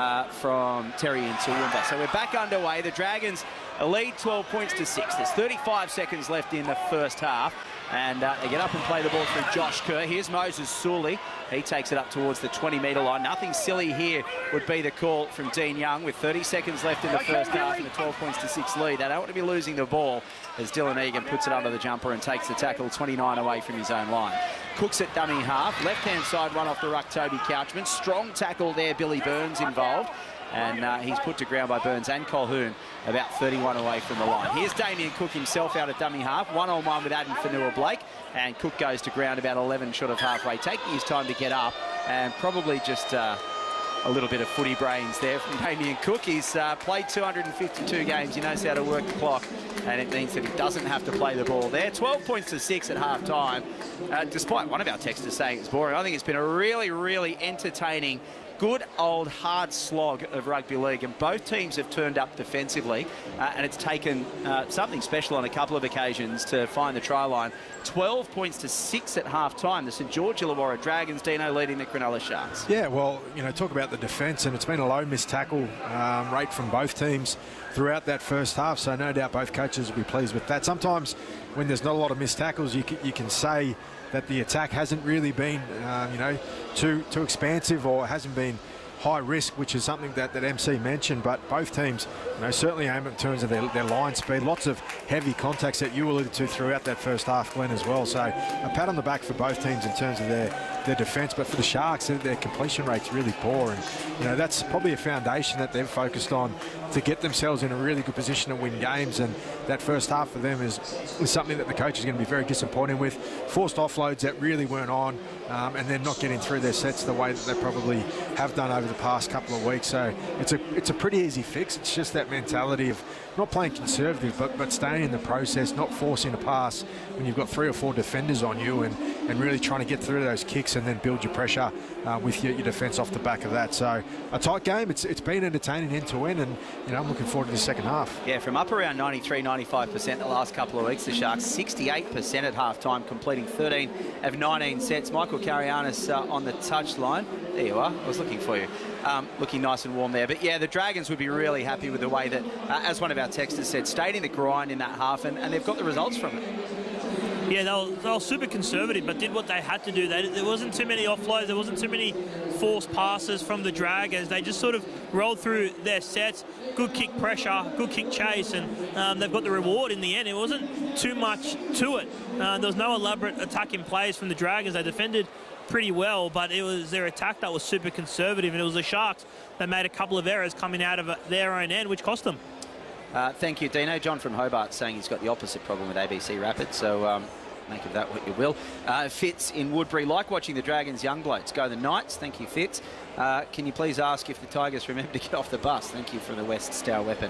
from Terry in Toowoomba. So we're back underway. The Dragons lead 12 points to 6. There's 35 seconds left in the first half. And they get up and play the ball through Josh Kerr. Here's Moses Sully. He takes it up towards the 20-metre line. Nothing silly here would be the call from Dean Young with 30 seconds left in the first half and a 12 points to 6 lead. They don't want to be losing the ball as Dylan Egan puts it under the jumper and takes the tackle 29 away from his own line. Cooks at dummy half. Left-hand side run off the ruck, Toby Couchman. Strong tackle there, Billy Burns involved. And he's put to ground by Burns and Colquhoun about 31 away from the line. Here's Damien Cook himself out at dummy half, 1-on-1 with Addin Fonua-Blake, and Cook goes to ground about 11 short of halfway, taking his time to get up, and probably just a little bit of footy brains there from Damien Cook. He's played 252 games. He knows how to work the clock, and it means that he doesn't have to play the ball there. 12 points to 6 at half-time. Despite one of our texters saying it's boring, I think it's been a really, really entertaining, good old hard slog of rugby league, and both teams have turned up defensively, and it's taken something special on a couple of occasions to find the try line. 12 points to 6 at half-time. The St George Illawarra Dragons, Dino leading the Cronulla Sharks. Yeah, well, you know, talk about the defence, and it's been a low missed tackle rate from both teams throughout that first half, so no doubt both coaches will be pleased with that. Sometimes when there's not a lot of missed tackles, you can say that the attack hasn't really been, you know, too expansive, or hasn't been high risk, which is something that MC mentioned. But both teams, you know, certainly aim in terms of their line speed. Lots of heavy contacts that you alluded to throughout that first half, Glenn, as well. So a pat on the back for both teams in terms of their defence. But for the Sharks, their completion rate's really poor, and you know, that's probably a foundation that they've focused on to get themselves in a really good position to win games. And that first half for them is something that the coach is going to be very disappointed with. Forced offloads that really weren't on, and then not getting through their sets the way that they probably have done over the past couple of weeks. So it's a pretty easy fix. It's just that mentality of not playing conservative, but staying in the process, not forcing a pass when you've got 3 or 4 defenders on you, and really trying to get through those kicks and then build your pressure with your defence off the back of that. So a tight game. It's been entertaining end to end, and you know, I'm looking forward to the second half. Yeah, from up around 93-95% the last couple of weeks, the Sharks 68% at half-time, completing 13 of 19 sets. Michael Carianis on the touchline. There you are. I was looking for you. Looking nice and warm there. But yeah, the Dragons would be really happy with the way that, as one of our texters said, stayed in the grind in that half, and they've got the results from it. Yeah, they were super conservative, but did what they had to do. There wasn't too many offloads. There wasn't too many forced passes from the Dragons. They just sort of rolled through their sets. Good kick pressure, good kick chase, and they've got the reward in the end. It wasn't too much to it. There was no elaborate attacking plays from the Dragons. They defended pretty well, but it was their attack that was super conservative, and it was the Sharks that made a couple of errors coming out of their own end, which cost them. Thank you, Dino. John from Hobart saying he's got the opposite problem with ABC Rapid, so make of that what you will. Fitz in Woodbury, like watching the Dragons young blokes go the Knights. Thank you, Fitz. Can you please ask if the Tigers remember to get off the bus? Thank you from the West Star Weapon.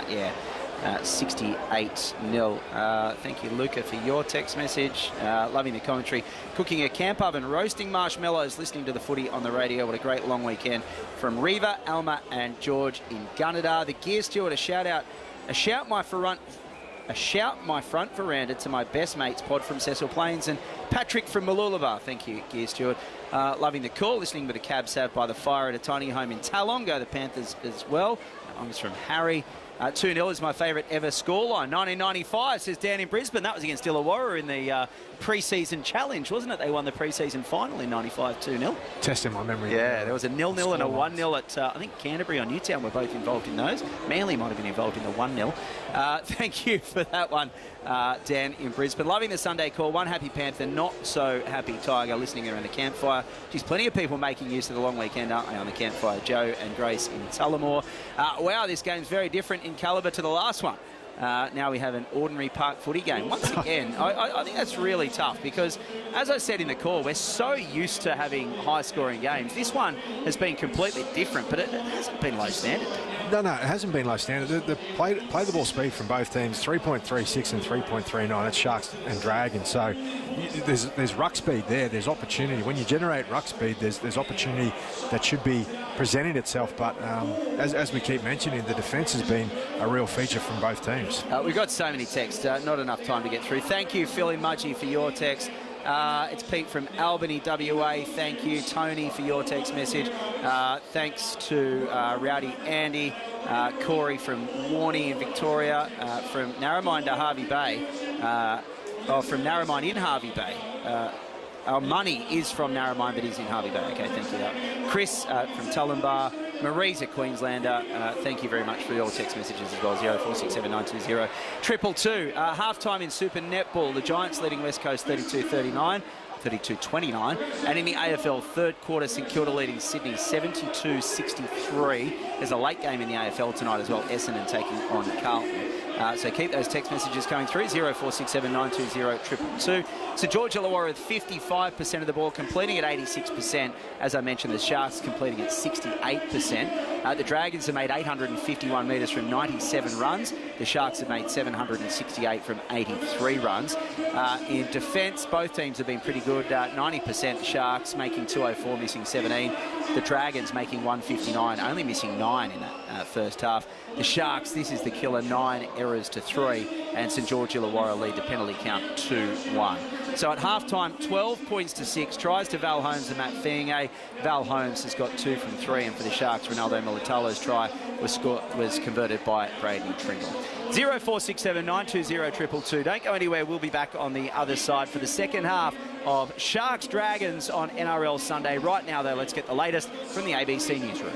68-0. Thank you, Luca, for your text message. Loving the commentary. Cooking a camp oven, roasting marshmallows, listening to the footy on the radio. What a great long weekend from Reva, Alma and George in Gunnedah. The Gear Steward, a shout my front veranda to my best mates, Pod from Cecil Plains and Patrick from Mooloolaba. Thank you, Gear Steward. Loving the call, listening with a cab sav by the fire at a tiny home in Talong. Go the Panthers as well. That one was from Harry. 2-0 is my favourite ever scoreline. 1995, says Dan in Brisbane. That was against Illawarra in the pre-season challenge, wasn't it? They won the pre-season final in 95, 2-0. Testing my memory. Yeah, there was a 0-0 and a 1-0 at, I think Canterbury or Newtown were both involved in those. Manly might have been involved in the 1-0. Thank you for that one, Dan in Brisbane. Loving the Sunday call. One happy Panther, not so happy Tiger, listening around the campfire. Geez, plenty of people making use of the long weekend, aren't they, on the campfire? Joe and Grace in Tullamore. Wow, this game's very different in calibre to the last one. Now we have an ordinary park footy game. Once again, I think that's really tough because, as I said in the call, we're so used to having high-scoring games. This one has been completely different, but it hasn't been low standard. No, it hasn't been low standard. The play the ball speed from both teams, 3.36 and 3.39. That's Sharks and Dragons. So there's ruck speed there. There's opportunity. When you generate ruck speed, there's opportunity that should be presenting itself. But as we keep mentioning, the defence has been a real feature from both teams. We've got so many texts. Not enough time to get through. Thank you, Phil Mudgee, for your text. It's Pete from Albany, WA. Thank you, Tony, for your text message. Thanks to Rowdy Andy, Corey from Warney in Victoria, from Narromine to Harvey Bay, from Narromine in Harvey Bay. Our money is from Narromine, but is in Harvey Bay. Okay, thank you. Chris from Tullambar. Marie's a Queenslander. Thank you very much for your text messages as well. 0467 222. Half-time in Super Netball. The Giants leading West Coast 32-39. 32-29. And in the AFL third quarter, St Kilda leading Sydney 72-63. There's a late game in the AFL tonight as well. Essendon taking on Carlton. So keep those text messages coming through. 0467 920 222. So George Illawarra with 55% of the ball, completing at 86%. As I mentioned, the Sharks completing at 68%. The Dragons have made 851 metres from 97 runs. The Sharks have made 768 from 83 runs. In defence, both teams have been pretty good. 90% the Sharks, making 204, missing 17. The Dragons making 159, only missing 9 in that first half. The Sharks, this is the killer, 9 errors to 3, and St George Illawarra lead the penalty count 2-1. So at half-time, 12 points to 6, tries to Val Holmes and Matt Fienge. Val Holmes has got 2 from 3, and for the Sharks, Ronaldo Militalo's try was converted by Brady Tringle. 0467 920 222. Don't go anywhere. We'll be back on the other side for the second half of Sharks Dragons on NRL Sunday. Right now, though, let's get the latest from the ABC Newsroom.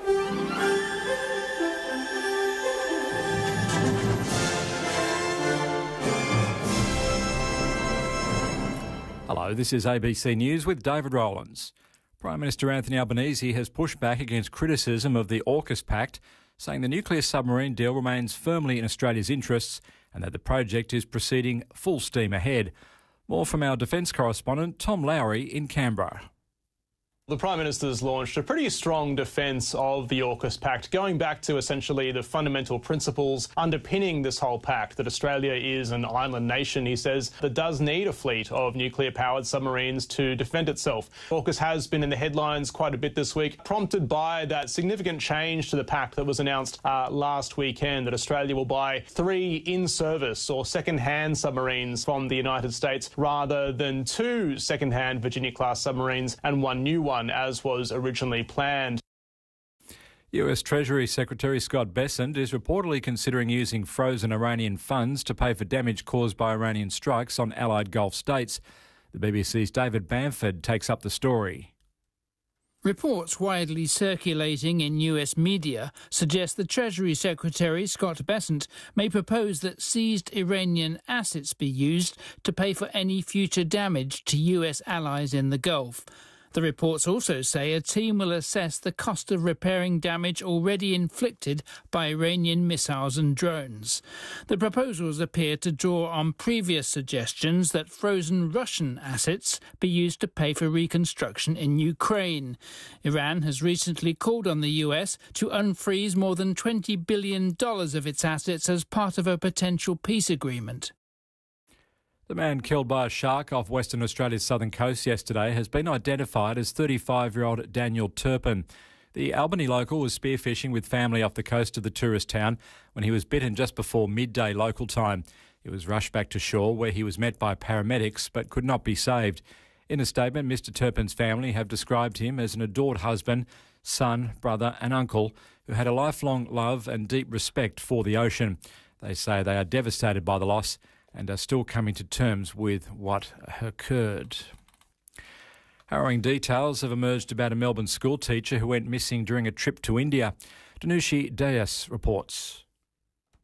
Hello, this is ABC News with David Rowlands. Prime Minister Anthony Albanese has pushed back against criticism of the AUKUS Pact, saying the nuclear submarine deal remains firmly in Australia's interests and that the project is proceeding full steam ahead. More from our defence correspondent Tom Lowry in Canberra. The Prime Minister's launched a pretty strong defence of the AUKUS Pact, going back to essentially the fundamental principles underpinning this whole pact, that Australia is an island nation, he says, that does need a fleet of nuclear-powered submarines to defend itself. AUKUS has been in the headlines quite a bit this week, prompted by that significant change to the pact that was announced last weekend, that Australia will buy 3 in-service or second-hand submarines from the United States rather than 2 second-hand Virginia-class submarines and 1 new one, as was originally planned. US Treasury Secretary Scott Bessent is reportedly considering using frozen Iranian funds to pay for damage caused by Iranian strikes on allied Gulf states. The BBC's David Bamford takes up the story. Reports widely circulating in US media suggest the Treasury Secretary, Scott Bessent, may propose that seized Iranian assets be used to pay for any future damage to US allies in the Gulf. The reports also say a team will assess the cost of repairing damage already inflicted by Iranian missiles and drones. The proposals appear to draw on previous suggestions that frozen Russian assets be used to pay for reconstruction in Ukraine. Iran has recently called on the US to unfreeze more than $20 billion of its assets as part of a potential peace agreement. The man killed by a shark off Western Australia's southern coast yesterday has been identified as 35-year-old Daniel Turpin. The Albany local was spearfishing with family off the coast of the tourist town when he was bitten just before midday local time. He was rushed back to shore where he was met by paramedics but could not be saved. In a statement, Mr Turpin's family have described him as an adored husband, son, brother and uncle who had a lifelong love and deep respect for the ocean. They say they are devastated by the loss and are still coming to terms with what occurred. Harrowing details have emerged about a Melbourne school teacher who went missing during a trip to India. Danushi Dias reports.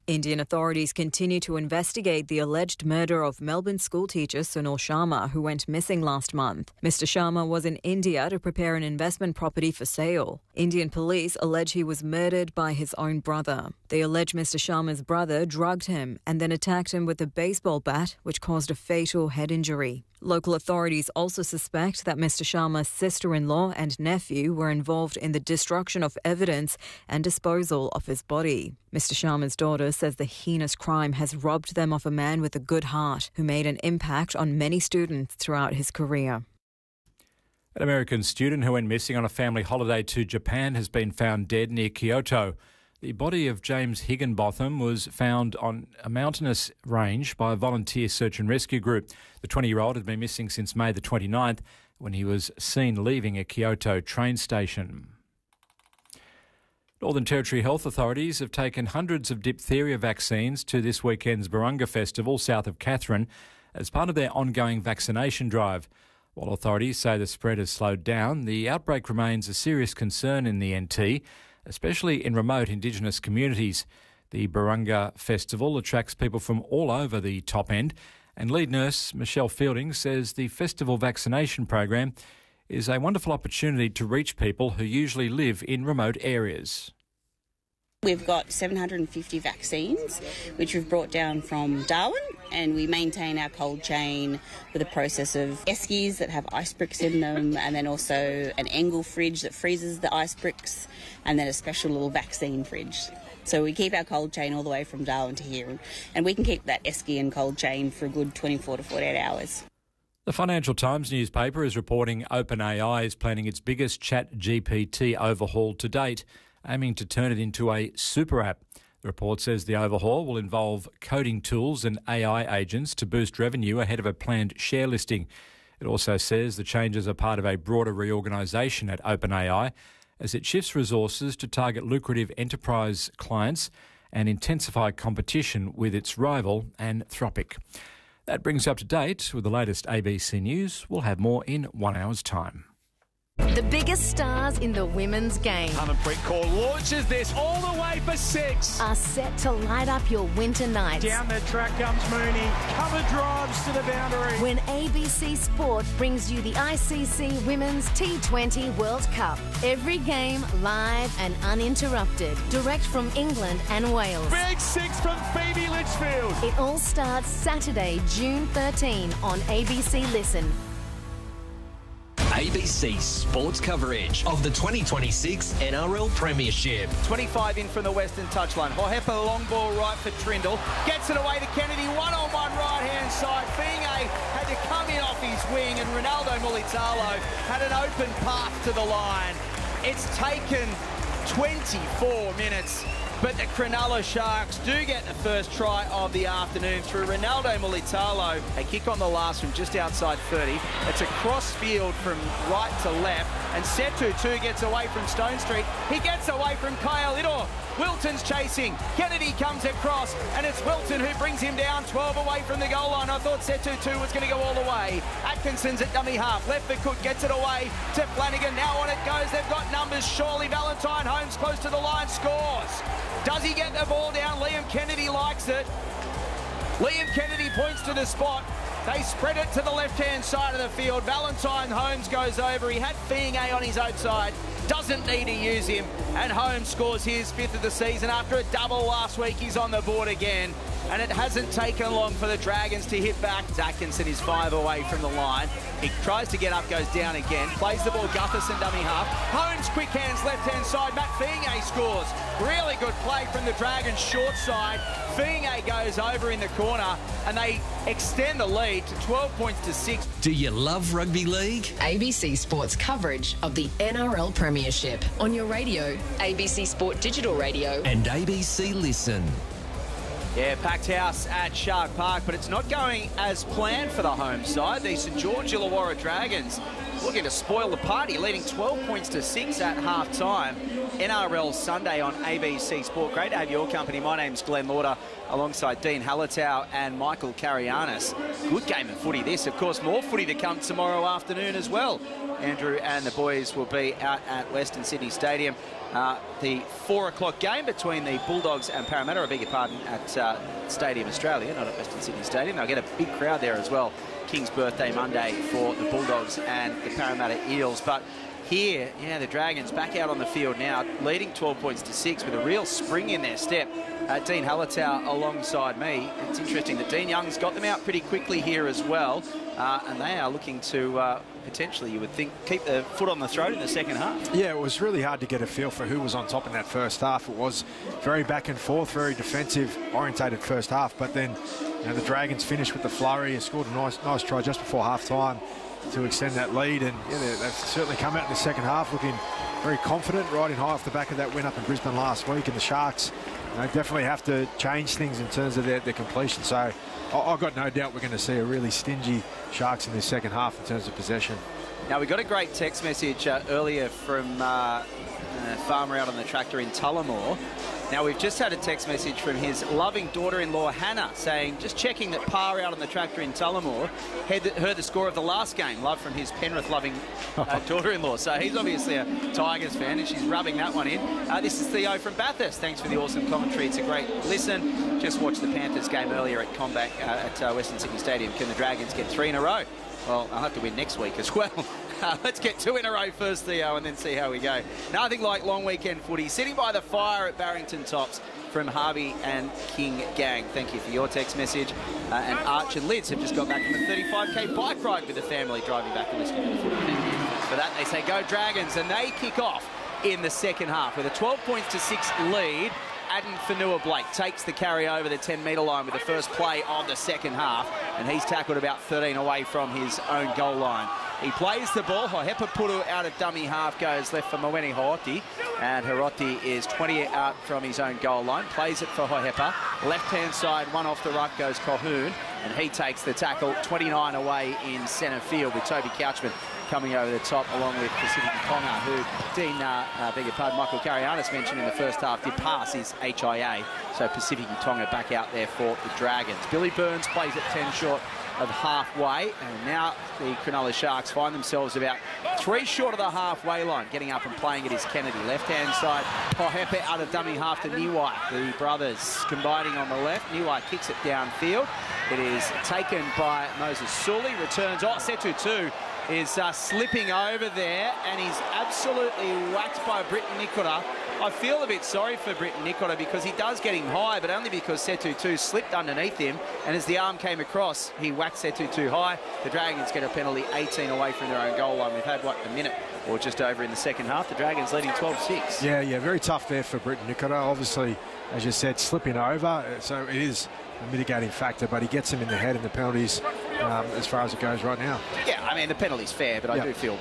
Indian authorities continue to investigate the alleged murder of Melbourne schoolteacher Sunil Sharma, who went missing last month. Mr. Sharma was in India to prepare an investment property for sale. Indian police allege he was murdered by his own brother. They allege Mr. Sharma's brother drugged him and then attacked him with a baseball bat, which caused a fatal head injury. Local authorities also suspect that Mr. Sharma's sister-in-law and nephew were involved in the destruction of evidence and disposal of his body. Mr. Sharma's daughter says the heinous crime has robbed them of a man with a good heart who made an impact on many students throughout his career. An American student who went missing on a family holiday to Japan has been found dead near Kyoto. The body of James Higginbotham was found on a mountainous range by a volunteer search and rescue group. The 20-year-old had been missing since May the 29th when he was seen leaving a Kyoto train station. Northern Territory health authorities have taken hundreds of diphtheria vaccines to this weekend's Burunga Festival south of Katherine as part of their ongoing vaccination drive. While authorities say the spread has slowed down, the outbreak remains a serious concern in the NT, especially in remote Indigenous communities. The Burunga Festival attracts people from all over the top end, and lead nurse Michelle Fielding says the festival vaccination program is a wonderful opportunity to reach people who usually live in remote areas. We've got 750 vaccines, which we've brought down from Darwin, and we maintain our cold chain with a process of eskies that have ice bricks in them, and then also an Engel fridge that freezes the ice bricks, and then a special little vaccine fridge. So we keep our cold chain all the way from Darwin to here, and we can keep that esky and cold chain for a good 24 to 48 hours. The Financial Times newspaper is reporting OpenAI is planning its biggest ChatGPT overhaul to date, aiming to turn it into a super app. The report says the overhaul will involve coding tools and AI agents to boost revenue ahead of a planned share listing. It also says the changes are part of a broader reorganisation at OpenAI as it shifts resources to target lucrative enterprise clients and intensify competition with its rival, Anthropic. That brings you up to date with the latest ABC News. We'll have more in 1 hour's time. The biggest stars in the women's game. Harmanpreet Kaur launches this all the way for 6. Are set to light up your winter nights. Down the track comes Mooney. Cover drives to the boundary. When ABC Sport brings you the ICC Women's T20 World Cup. Every game live and uninterrupted. Direct from England and Wales. Big 6 from Phoebe Litchfield. It all starts Saturday, June 13 on ABC Listen. ABC Sports coverage of the 2026 NRL Premiership. 25 in from the western touchline. Hohepa long ball right for Trindle. Gets it away to Kennedy. One-on-one right-hand side. Fiinga had to come in off his wing, and Ronaldo Mulitalo had an open path to the line. It's taken 24 minutes. But the Cronulla Sharks do get the first try of the afternoon through Ronaldo Mulitalo. A kick on the last from just outside 30. It's a cross field from right to left. And Setu too gets away from Stone Street. He gets away from Kyle Idor. Wilton's chasing. Kennedy comes across, and it's Wilton who brings him down 12 away from the goal line. I thought Setu too was going to go all the way. Atkinson's at dummy half. Left for Cook, gets it away to Flanagan. Now on it goes. They've got numbers. Surely Valentine Holmes close to the line, scores. Does he get the ball down? Liam Kennedy likes it. Liam Kennedy points to the spot. They spread it to the left-hand side of the field. Valentine Holmes goes over. He had Fiinga on his outside. Doesn't need to use him. And Holmes scores his 5th of the season. After a double last week, he's on the board again. And it hasn't taken long for the Dragons to hit back. Atkinson is 5 away from the line. He tries to get up, goes down again. Plays the ball, Gutherson dummy half. Holmes, quick hands, left-hand side. Matt Fiinga scores. Really good play from the Dragons short side. Fiinga goes over in the corner, and they extend the lead to 12 points to 6. Do you love rugby league? ABC Sports coverage of the NRL Premiership on your radio, ABC Sport Digital Radio, and ABC Listen. Yeah, packed house at Shark Park, but it's not going as planned for the home side. The St George Illawarra Dragons looking to spoil the party, leading 12 points to 6 at half-time. NRL Sunday on ABC Sport. Great to have your company. My name's Glenn Lauder. alongside Dean Hallertau and Michael Karianis. Good game of footy this. Of course, more footy to come tomorrow afternoon as well. Andrew and the boys will be out at Western Sydney Stadium. The 4 o'clock game between the Bulldogs and Parramatta, I beg your pardon, at Stadium Australia, not at Western Sydney Stadium. They'll get a big crowd there as well. King's birthday Monday for the Bulldogs and the Parramatta Eels. But here, yeah, the Dragons back out on the field now, leading 12 points to 6 with a real spring in their step. Dean Hallertau alongside me. It's interesting that Dean Young's got them out pretty quickly here as well. And they are looking to potentially, you would think, keep the foot on the throat in the second half. Yeah, it was really hard to get a feel for who was on top in that first half. It was very back and forth, very defensive orientated first half. But then, you know, the Dragons finished with the flurry and scored a nice try just before half time to extend that lead. And yeah, they've certainly come out in the second half looking very confident, riding high off the back of that win up in Brisbane last week. And the Sharks, you know, definitely have to change things in terms of their completion. So I've got no doubt we're going to see a really stingy Sharks in this second half in terms of possession. Now, we got a great text message earlier from farmer out on the tractor in Tullamore. Now, we've just had a text message from his loving daughter-in-law, Hannah, saying, just checking that Pa out on the tractor in Tullamore heard the score of the last game. Love from his Penrith-loving daughter-in-law. So he's obviously a Tigers fan, and she's rubbing that one in. This is Theo from Bathurst. Thanks for the awesome commentary. It's a great listen. Just watched the Panthers game earlier at Combank at Western Sydney Stadium. Can the Dragons get 3 in a row? Well, I'll have to win next week as well. Let's get 2 in a row first, Theo, and then see how we go. Nothing like long weekend footy. Sitting by the fire at Barrington Tops from Harvey and King Gang. Thank you for your text message. And Arch and Lids have just got back from a 35k bike ride with the family driving back and listening to the footy. Thank you for that. They say, go Dragons, and they kick off in the second half with a 12 points to 6 lead. Aden Fonua-Blake takes the carry over the 10-metre line with the first play of the second half, and he's tackled about 13 away from his own goal line. He plays the ball. Hohepa Puru out of dummy half goes left for Mawene Haoti, and Hiroti is 20 out from his own goal line. Plays it for Hohepa. Left-hand side, one off the ruck goes Colquhoun, and he takes the tackle 29 away in centre field with Toby Couchman coming over the top along with Pacific Tonga, who Dean, beg your pardon, Michael Karianis mentioned in the first half did pass his HIA. So Pacific Tonga back out there for the Dragons. Billy Burns plays at 10 short of halfway, and now the Cronulla Sharks find themselves about 3 short of the halfway line. Getting up and playing it is Kennedy. Left-hand side, Hohepa out of dummy half to Niwai. The brothers combining on the left. Niwai kicks it downfield. It is taken by Moses Sully. Returns. Oh, Setutu is slipping over there, and he's absolutely whacked by Britton Nikora. I feel a bit sorry for Britton Nikora because he does get him high, but only because Setutu slipped underneath him, and as the arm came across, he whacked Setutu high. The Dragons get a penalty 18 away from their own goal line. We've had, what, a minute or just over in the second half. The Dragons leading 12-6. Yeah, very tough there for Britton Nikora. Obviously, as you said, slipping over, so it is a mitigating factor, but he gets him in the head in the penalties as far as it goes right now. Yeah, I mean, the penalty's fair, but I do feel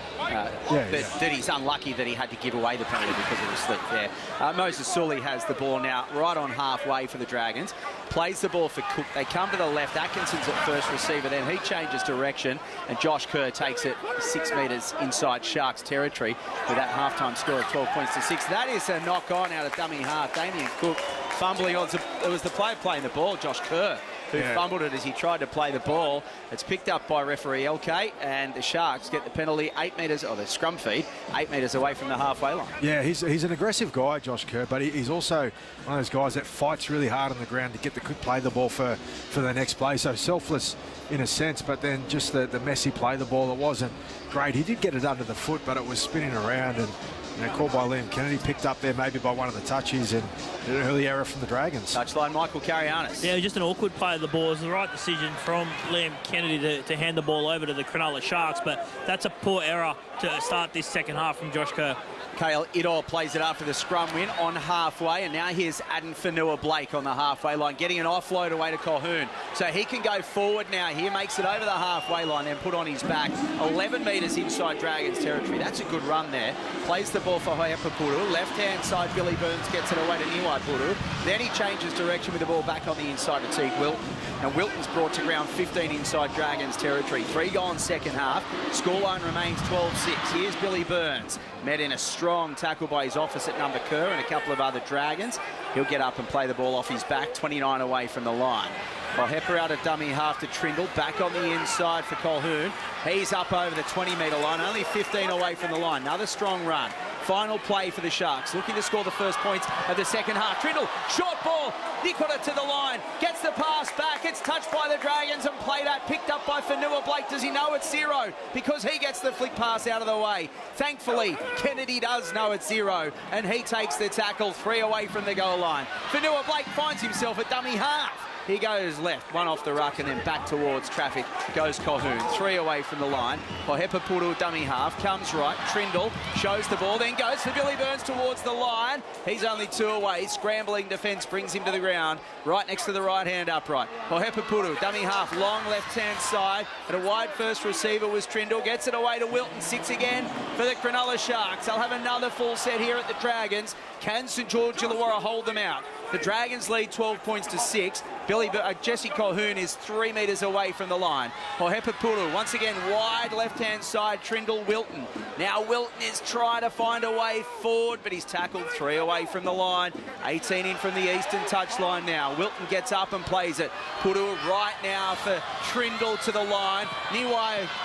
that he's unlucky that he had to give away the penalty because of the slip there. Moses Sully has the ball now right on halfway for the Dragons. Plays the ball for Cook. They come to the left. Atkinson's at first receiver. Then he changes direction, and Josh Kerr takes it 6 metres inside Sharks territory with that halftime score of 12 points to 6. That is a knock on out of dummy half. Damien Cook fumbling on. It was the player playing the ball, Josh Kerr, who fumbled it as he tried to play the ball. It's picked up by referee LK, and the Sharks get the penalty 8 metres, or the scrum feed, 8 metres away from the halfway line. Yeah, he's an aggressive guy, Josh Kerr, but he's also one of those guys that fights really hard on the ground to get the quick play the ball for the next play. So selfless in a sense, but then just the messy play the ball, it wasn't great. He did get it under the foot, but it was spinning around, and called by Liam Kennedy, picked up there maybe by one of the touches, and an early error from the Dragons. Touchline, Michael Karianis. Yeah, just an awkward play of the ball. It was the right decision from Liam Kennedy to hand the ball over to the Cronulla Sharks, but that's a poor error to start this second half from Josh Kerr. Kale Idol plays it after the scrum win on halfway, and now here's Aden Fonua-Blake on the halfway line, getting an offload away to Colquhoun. So he can go forward now. He makes it over the halfway line, then put on his back. 11 metres inside Dragons territory. That's a good run there. Plays the ball for Hohepa Puru. Left-hand side, Billy Burns gets it away to Niwai Puru. Then he changes direction with the ball back on the inside to Teague Wilton. And Wilton's brought to ground 15 inside Dragons territory. 3 gone second half. Scoreline remains 12-6. Here's Billy Burns. Met in a straight strong tackle by his opposite number Kerr and a couple of other Dragons. He'll get up and play the ball off his back, 29 away from the line. Hepper out of dummy half to Trindle, back on the inside for Colquhoun. He's up over the 20-metre line, only 15 away from the line. Another strong run. Final play for the Sharks, looking to score the first points of the second half. Trindle, short ball, Nicola to the line, gets the pass back. It's touched by the Dragons and played out, picked up by Fonua-Blake. Does he know it's zero? Because he gets the flick pass out of the way. Thankfully, Kennedy does know it's zero, and he takes the tackle 3 away from the goal line. Fonua-Blake finds himself at dummy half. He goes left, one off the ruck, and then back towards traffic goes Colquhoun. 3 away from the line. Hepper dummy half, comes right. Trindle shows the ball, then goes for Billy Burns towards the line. He's only 2 away. Scrambling defence brings him to the ground, right next to the right-hand upright. Hepper dummy half, long left-hand side, and a wide first receiver was Trindle. Gets it away to Wilton, 6 again for the Cronulla Sharks. They'll have another full set here at the Dragons. Can St George Illawarra hold them out? The Dragons lead 12 points to 6. Jesse Colquhoun is 3 metres away from the line. Hepper once again wide left-hand side. Trindle, Wilton. Now Wilton is trying to find a way forward, but he's tackled 3 away from the line. 18 in from the eastern touchline now. Wilton gets up and plays it. Puru right now for Trindle to the line. Niwai